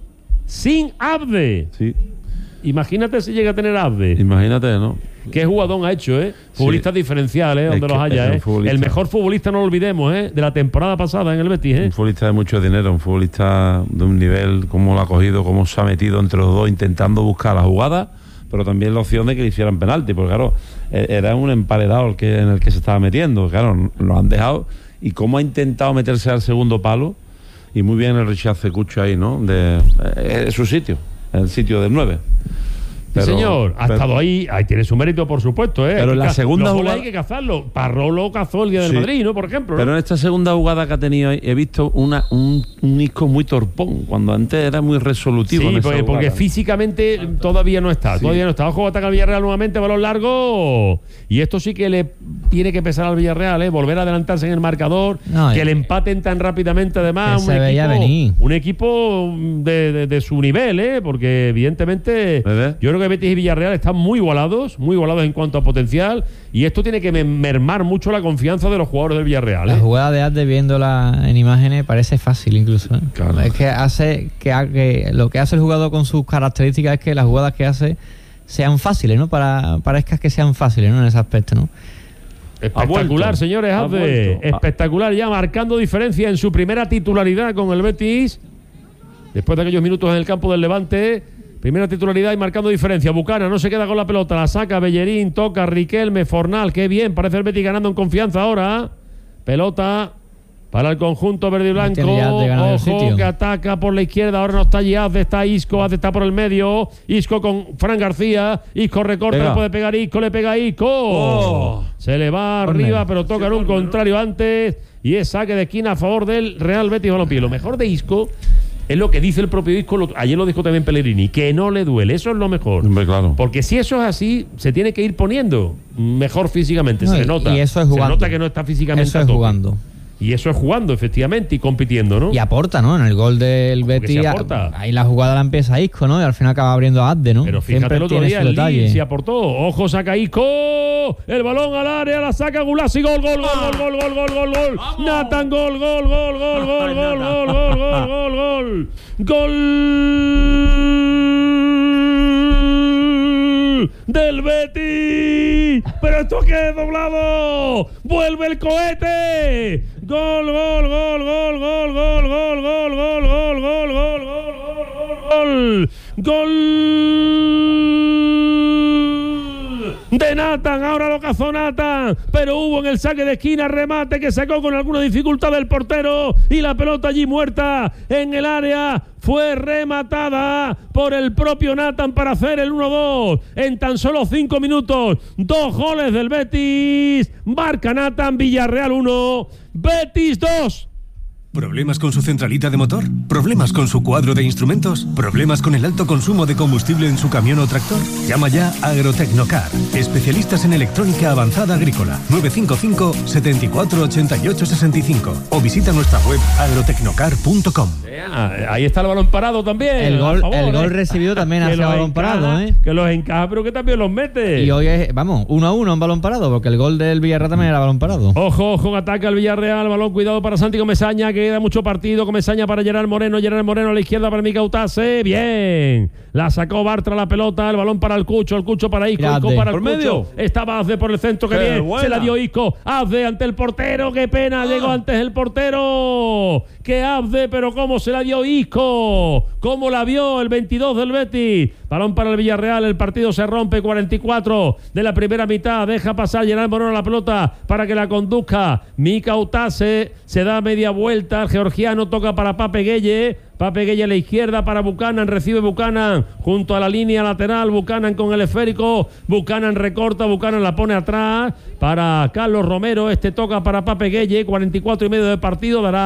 Speaker 3: Sin Abde.
Speaker 1: Sí.
Speaker 3: Imagínate si llega a tener Abde.
Speaker 1: Imagínate, ¿no?
Speaker 3: Qué jugadón ha hecho, ¿eh? Futbolistas
Speaker 1: Sí.
Speaker 3: diferenciales, ¿eh? Donde
Speaker 1: Es
Speaker 3: los
Speaker 1: que
Speaker 3: haya,
Speaker 1: es un
Speaker 3: ¿eh?
Speaker 1: futbolista.
Speaker 3: El mejor futbolista, no lo olvidemos, ¿eh? De la temporada pasada en el Betis, ¿eh?
Speaker 1: Un futbolista de mucho dinero, un futbolista de un nivel, cómo lo ha cogido, cómo se ha metido entre los dos intentando buscar la jugada, pero también la opción de que le hicieran penalti, porque claro, era un emparedado el que, en el que se estaba metiendo, claro, lo han dejado, y cómo ha intentado meterse al segundo palo, y muy bien el rechazo de Cucho ahí, ¿no? De, es su sitio, el sitio del nueve.
Speaker 3: Sí, señor, ha estado ahí, ahí tiene su mérito, por supuesto, ¿eh?
Speaker 1: Pero en la
Speaker 3: Ca-
Speaker 1: segunda
Speaker 3: los goles
Speaker 1: jugada-
Speaker 3: hay que cazarlo. Parró lo cazó el día del
Speaker 1: Sí.
Speaker 3: Madrid, ¿no? Por ejemplo, ¿no?
Speaker 1: Pero en esta segunda jugada que ha tenido ahí, he visto una, un, un Isco muy torpón, cuando antes era muy resolutivo.
Speaker 3: Sí,
Speaker 1: en esa
Speaker 3: porque, porque
Speaker 1: jugada.
Speaker 3: físicamente todavía no está,
Speaker 1: Sí.
Speaker 3: todavía no está. Ojo, ataca al Villarreal nuevamente, balón largo. Y esto sí que le tiene que pesar al Villarreal, ¿eh? Volver a adelantarse en el marcador,
Speaker 2: No,
Speaker 3: que
Speaker 2: y-
Speaker 3: le empaten tan rápidamente además.
Speaker 2: Que se veía venir.
Speaker 3: Un equipo de, de- de su nivel, ¿eh? Porque evidentemente
Speaker 1: ¿Verdad?
Speaker 3: yo creo que Betis y Villarreal están muy igualados, muy igualados en cuanto a potencial. Y esto tiene que me- mermar mucho la confianza de los jugadores del Villarreal,
Speaker 2: La
Speaker 3: ¿eh?
Speaker 2: jugada de Abde viéndola en imágenes parece fácil incluso, ¿eh?
Speaker 1: Claro.
Speaker 2: Es que hace que, ha- que lo que hace el jugador con sus características es que las jugadas que hace sean fáciles, ¿no? Para parezca que sean fáciles, ¿no? En ese aspecto, ¿no?
Speaker 3: Espectacular,
Speaker 1: vuelto.
Speaker 3: señores,
Speaker 1: Ha
Speaker 3: Abde.
Speaker 1: vuelto.
Speaker 3: Espectacular, ya marcando diferencia en su primera titularidad con el Betis. Después de aquellos minutos en el campo del Levante. Primera titularidad y marcando diferencia. Bucana no se queda con la pelota. La saca Bellerín, toca Riquelme, Fornal. Qué bien, parece el Betis ganando en confianza ahora. Pelota para el conjunto verde y blanco.
Speaker 2: Tiene ya de ganar el
Speaker 3: Ojo,
Speaker 2: sitio.
Speaker 3: que ataca por la izquierda. Ahora no está allí Azde, está Isco. Azde está por el medio. Isco con Fran García. Isco recorta,
Speaker 1: Pega.
Speaker 3: le puede pegar Isco, le pega Isco.
Speaker 1: Oh.
Speaker 3: Se le va
Speaker 2: Córner.
Speaker 3: arriba, pero toca en un contrario antes. Y es saque de esquina a favor del Real Betis Balompié. Lo mejor de Isco es lo que dice el propio Isco. Lo- ayer lo dijo también Pellegrini, que no le duele. Eso es lo mejor.
Speaker 1: Hombre, claro.
Speaker 3: Porque si eso es así, se tiene que ir poniendo mejor físicamente.
Speaker 2: No,
Speaker 3: se
Speaker 2: y-
Speaker 3: nota.
Speaker 2: y eso es
Speaker 3: Se
Speaker 2: jugando.
Speaker 3: nota que no está físicamente
Speaker 2: Eso
Speaker 3: a
Speaker 2: es
Speaker 3: tope.
Speaker 2: jugando.
Speaker 3: Y eso es jugando, efectivamente, y compitiendo, ¿no?
Speaker 2: Y aporta, ¿no? En el gol del
Speaker 3: Porque
Speaker 2: Betis,
Speaker 3: sí aporta.
Speaker 2: ahí la jugada la empieza Isco, ¿no? Y al final acaba abriendo a Abde, ¿no?
Speaker 3: Pero fíjate
Speaker 2: Siempre
Speaker 3: el otro
Speaker 2: tiene
Speaker 3: día
Speaker 2: su
Speaker 3: el
Speaker 2: detalle.
Speaker 3: Lille se aportó. Ojo, saca Isco. El balón al área, la saca Gulasi. Gol, gol, gol, gol, gol, gol, gol, gol. Nathan, gol, gol, gol, gol, gol, gol, gol, gol, gol, gol, gol. Gol del Betis. Pero esto qué es doblado. Vuelve el cohete. Gol, gol, gol, gol, gol, gol, gol, gol, gol, gol, gol, gol, gol, gol, gol, gol de Nathan. Ahora lo cazó Nathan, pero hubo en el saque de esquina remate que sacó con alguna dificultad del portero y la pelota allí muerta en el área. Fue rematada por el propio Nathan para hacer el uno dos en tan solo cinco minutos. Dos goles del Betis. Marca Nathan. Villarreal uno, Betis dos.
Speaker 10: ¿Problemas con su centralita de motor? ¿Problemas con su cuadro de instrumentos? ¿Problemas con el alto consumo de combustible en su camión o tractor? Llama ya a Agrotecnocar, especialistas en electrónica avanzada agrícola. nueve cinco cinco, siete cuatro, ocho ocho seis cinco o visita nuestra web agrotecnocar punto com.
Speaker 3: Ahí está el balón parado también.
Speaker 2: El
Speaker 3: a
Speaker 2: gol,
Speaker 3: favor,
Speaker 2: el gol
Speaker 3: ¿eh?
Speaker 2: recibido también
Speaker 3: Que
Speaker 2: hace
Speaker 3: los
Speaker 2: balón
Speaker 3: encaja,
Speaker 2: parado, ¿eh?
Speaker 3: Que los encaja, pero que también los mete.
Speaker 2: Y hoy es, vamos, uno a uno en balón parado, porque el gol del Villarreal también era balón parado.
Speaker 3: Ojo, ojo, ataca el Villarreal, balón cuidado para Santi Comesaña, que queda mucho partido. Comesaña para Gerard Moreno, Gerard Moreno a la izquierda para Mika Utase. Bien, la sacó Bartra la pelota, el balón para el Cucho, el Cucho para Isco,
Speaker 2: Mira,
Speaker 3: Isco
Speaker 2: Abde.
Speaker 3: para el
Speaker 1: Por
Speaker 3: Cucho.
Speaker 1: medio.
Speaker 3: Estaba Azde por el centro, que
Speaker 1: Qué
Speaker 3: bien,
Speaker 1: buena.
Speaker 3: se la dio Isco. Azde ante el portero, qué pena, llegó antes el portero que Azde, pero cómo se la dio Isco, cómo la vio el veintidós del Betis. Balón para el Villarreal, el partido se rompe, cuarenta y cuatro de la primera mitad, deja pasar Gerard Moreno la pelota para que la conduzca Mika Utase, se da media vuelta, el georgiano toca para Pape Gueye, Pape Gueye a la izquierda para Buchanan, recibe Buchanan junto a la línea lateral, Buchanan con el esférico, Buchanan recorta, Buchanan la pone atrás para Carlos Romero, este toca para Pape Gueye, cuarenta y cuatro y medio de partido, dará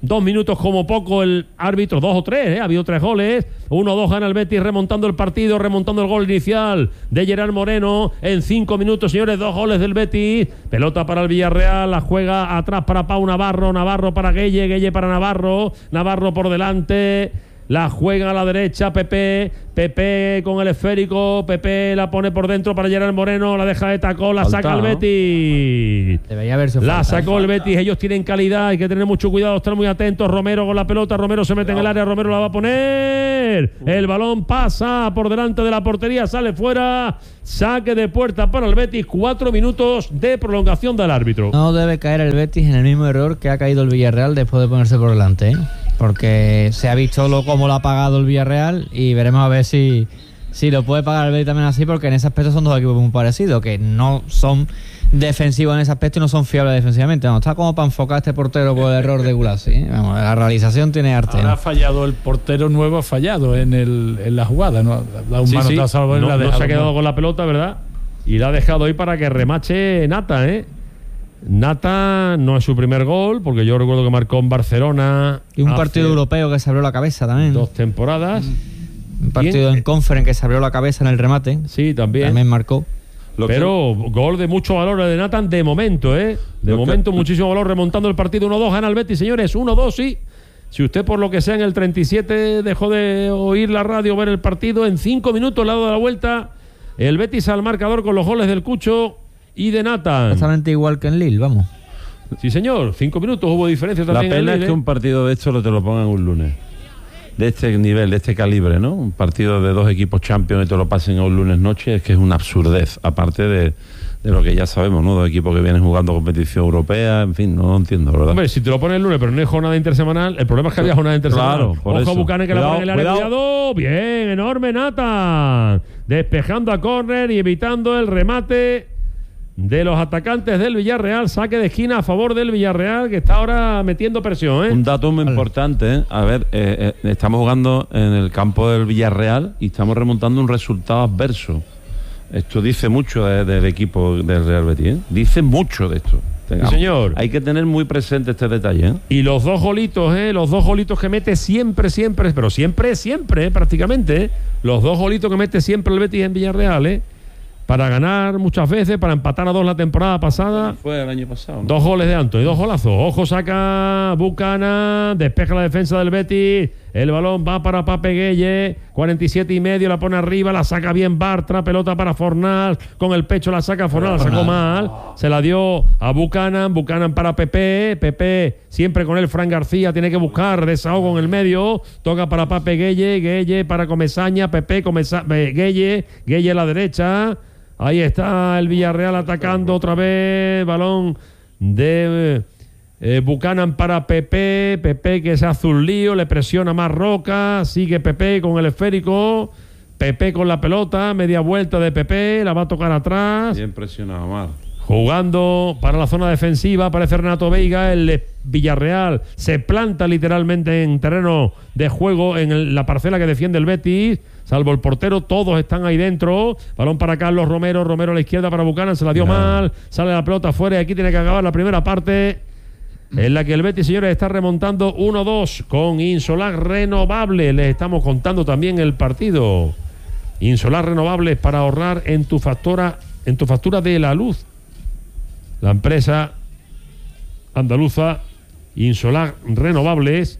Speaker 3: dos minutos como poco el árbitro, dos o tres, ¿eh? Ha habido tres goles, uno dos gana el Betis remontando el partido, remontando el gol inicial de Gerard Moreno en cinco minutos, señores, dos goles del Betis, pelota para el Villarreal, la juega atrás para Pau Navarro, Navarro para Gueye, Gueye para Navarro, Navarro por delante, la juega a la derecha Pepe, Pepe con el esférico, Pepe la pone por dentro para Gerard Moreno, la deja de tacón, la
Speaker 1: Falta,
Speaker 3: saca el
Speaker 1: ¿no?
Speaker 3: Betis.
Speaker 2: Debería haberse
Speaker 3: La
Speaker 2: falta,
Speaker 3: sacó
Speaker 2: ¿eh?
Speaker 3: el Betis, ellos tienen calidad, hay que tener mucho cuidado, estar muy atentos. Romero con la pelota, Romero se mete en el área, Romero la va a poner. El balón pasa por delante de la portería, sale fuera, saque de puerta para el Betis, cuatro minutos de prolongación del árbitro.
Speaker 2: No debe caer el Betis en el mismo error que ha caído el Villarreal después de ponerse por delante, ¿eh? Porque se ha visto lo, cómo lo ha pagado el Villarreal y veremos a ver si, si lo puede pagar el Betis también así, porque en ese aspecto son dos equipos muy parecidos, que no son defensivos en ese aspecto y no son fiables defensivamente. No, está como para enfocar a este portero por el error de Gulassi, ¿eh? Vamos, la realización tiene arte.
Speaker 4: Ahora
Speaker 2: ¿no?
Speaker 4: ha fallado el portero nuevo, ha fallado en, el, en la jugada, ¿no? Da un
Speaker 3: Sí,
Speaker 4: mano
Speaker 3: sí.
Speaker 4: a Salvador,
Speaker 3: No,
Speaker 4: la ha
Speaker 3: no
Speaker 4: dejado
Speaker 3: se ha quedado
Speaker 4: mal.
Speaker 3: con la pelota, ¿verdad? Y la ha dejado ahí para que remache Nata, ¿eh? Nata no es su primer gol, porque yo recuerdo que marcó en Barcelona.
Speaker 2: Y un
Speaker 3: hace
Speaker 2: partido europeo que se abrió la cabeza también.
Speaker 3: Dos temporadas.
Speaker 2: Un partido
Speaker 3: Bien.
Speaker 2: en Conference que se abrió la cabeza en el remate.
Speaker 3: Sí, también.
Speaker 2: También marcó.
Speaker 1: Lo que-
Speaker 3: Pero gol de mucho valor el de Nathan de momento, ¿eh? De
Speaker 1: Lo que-
Speaker 3: momento muchísimo valor remontando el partido. uno dos gana el Betis, señores. uno dos, sí. Si usted por lo que sea en el treinta y siete dejó de oír la radio o ver el partido, en cinco minutos al lado de la vuelta, el Betis al marcador con los goles del Cucho y de Nathan.
Speaker 2: Exactamente igual que en Lille, vamos.
Speaker 3: Sí, señor. Cinco minutos hubo diferencia
Speaker 1: La
Speaker 3: también. en el
Speaker 1: pena es
Speaker 3: Lille,
Speaker 1: que
Speaker 3: ¿eh?
Speaker 1: un partido de esto lo te lo pongan un lunes. De este nivel, de este calibre, ¿no? Un partido de dos equipos champions y te lo pasen a un lunes noche, es que es una absurdez. Aparte de, de lo que ya sabemos, ¿no? Dos equipos que vienen jugando competición europea, en fin, no lo entiendo, ¿verdad?
Speaker 3: Hombre, si te lo pones el lunes, pero no hay jornada intersemanal, el problema es que había jornada intersemanal.
Speaker 1: Claro, por
Speaker 3: Ojo
Speaker 1: eso.
Speaker 3: a Buchanan que la
Speaker 1: Cuidado,
Speaker 3: pone en el área.
Speaker 1: cuidado.
Speaker 3: Cuidado. Bien, enorme Nathan. Despejando a córner y evitando el remate de los atacantes del Villarreal. Saque de esquina a favor del Villarreal, que está ahora metiendo presión, ¿eh?
Speaker 1: Un dato muy importante, ¿eh? A ver, eh, eh, estamos jugando en el campo del Villarreal y estamos remontando un resultado adverso. Esto dice mucho de- del equipo del Real Betis, ¿eh? Dice mucho de esto. Tengamos-
Speaker 3: señor.
Speaker 1: Hay que tener muy presente este detalle, ¿eh?
Speaker 3: Y los dos golitos, ¿eh? Los dos golitos que mete siempre, siempre, pero siempre, siempre, ¿eh? Prácticamente, ¿eh? Los dos golitos que mete siempre el Betis en Villarreal, ¿eh? Para ganar muchas veces, para empatar a dos la temporada pasada.
Speaker 1: Fue el año pasado, ¿no?
Speaker 3: Dos goles de Anthony, dos golazos. Ojo, saca Buchanan, despeja la defensa del Betis. El balón va para Pape Gueye, cuarenta y siete y medio, la pone arriba, la saca bien Bartra, pelota para Fornal, con el pecho la saca Fornal, la sacó mal, se la dio a Buchanan, Buchanan para Pepe, Pepe siempre con él, Fran García, tiene que buscar desahogo en el medio, toca para Pape Gueye, Gueye para Comesaña, Pepe, Comesa, eh, Gueye, Gueye a la derecha. Ahí está el Villarreal atacando otra vez. Balón de eh, Buchanan para Pepe. Pepe que se hace un lío. Le presiona más Roca. Sigue Pepe con el esférico. Pepe con la pelota. Media vuelta de Pepe. La va a tocar atrás.
Speaker 1: Bien presionado, mal.
Speaker 3: Jugando para la zona defensiva, aparece Renato Veiga, el Villarreal se planta literalmente en terreno de juego en el, la parcela que defiende el Betis, salvo el portero, todos están ahí dentro. Balón para Carlos Romero, Romero a la izquierda para Buchanan, se la dio
Speaker 1: No.
Speaker 3: mal, sale la pelota afuera y aquí tiene que acabar la primera parte en la que el Betis, señores, está remontando uno dos con Insolar Renovable. Les estamos contando también el partido. Insolar Renovables para ahorrar en tu factura, en tu factura de la luz. La empresa andaluza Insolar Renovables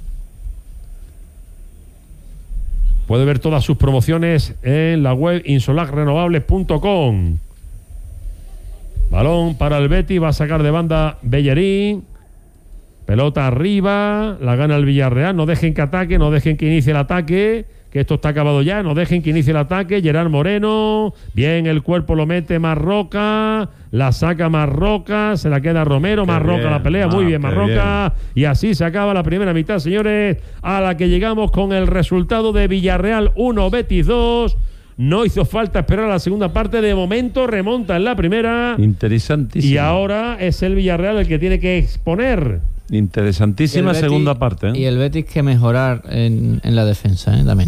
Speaker 3: puede ver todas sus promociones en la web insolar renovables punto com. Balón para el Betis, va a sacar de banda Bellerín. Pelota arriba, la gana el Villarreal. No dejen que ataque, no dejen que inicie el ataque, que esto está acabado ya. No dejen que inicie el ataque. Gerard Moreno, bien, el cuerpo lo mete Marroca, la saca Marroca, se la queda Romero.
Speaker 1: Qué
Speaker 3: Marroca
Speaker 1: bien.
Speaker 3: la pelea, muy
Speaker 1: Ah,
Speaker 3: bien
Speaker 1: qué
Speaker 3: Marroca. Y así se acaba la primera mitad, señores, a la que llegamos con el resultado de Villarreal uno, Betis dos. No hizo falta esperar a la segunda parte. De momento remonta en la primera.
Speaker 1: Interesantísimo.
Speaker 3: Y ahora es el Villarreal el que tiene que exponer.
Speaker 1: Interesantísima
Speaker 2: Y el Betis-
Speaker 1: segunda parte, ¿eh?
Speaker 2: Y el Betis que mejorar en, en la defensa, ¿eh? También.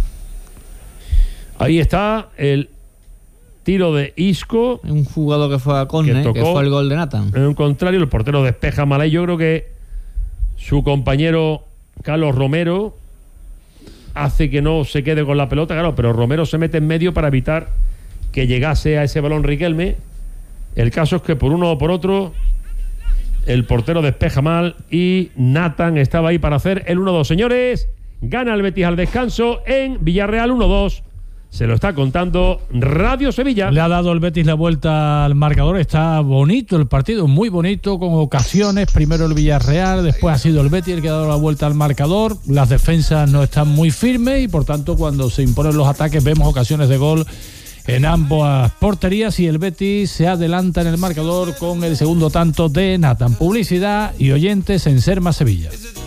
Speaker 3: Ahí está el tiro de Isco.
Speaker 2: Un jugador que fue a córner,
Speaker 3: Que
Speaker 2: que,
Speaker 3: tocó.
Speaker 2: fue el gol de Nathan.
Speaker 3: En un contrario, el portero despeja mal ahí. Yo creo que su compañero Carlos Romero hace que no se quede con la pelota, claro, pero Romero se mete en medio para evitar que llegase a ese balón Riquelme. El caso es que por uno o por otro el portero despeja mal y Nathan estaba ahí para hacer el uno dos. Señores, gana el Betis al descanso en Villarreal uno dos. Se lo está contando Radio Sevilla.
Speaker 4: Le ha dado el Betis la vuelta al marcador. Está bonito el partido, muy bonito, con ocasiones. Primero el Villarreal, después ha sido el Betis el que ha dado la vuelta al marcador. Las defensas no están muy firmes y por tanto cuando se imponen los ataques vemos ocasiones de gol en ambas porterías y el Betis se adelanta en el marcador con el segundo tanto de Nathan. Publicidad y oyentes en Ser Más Sevilla.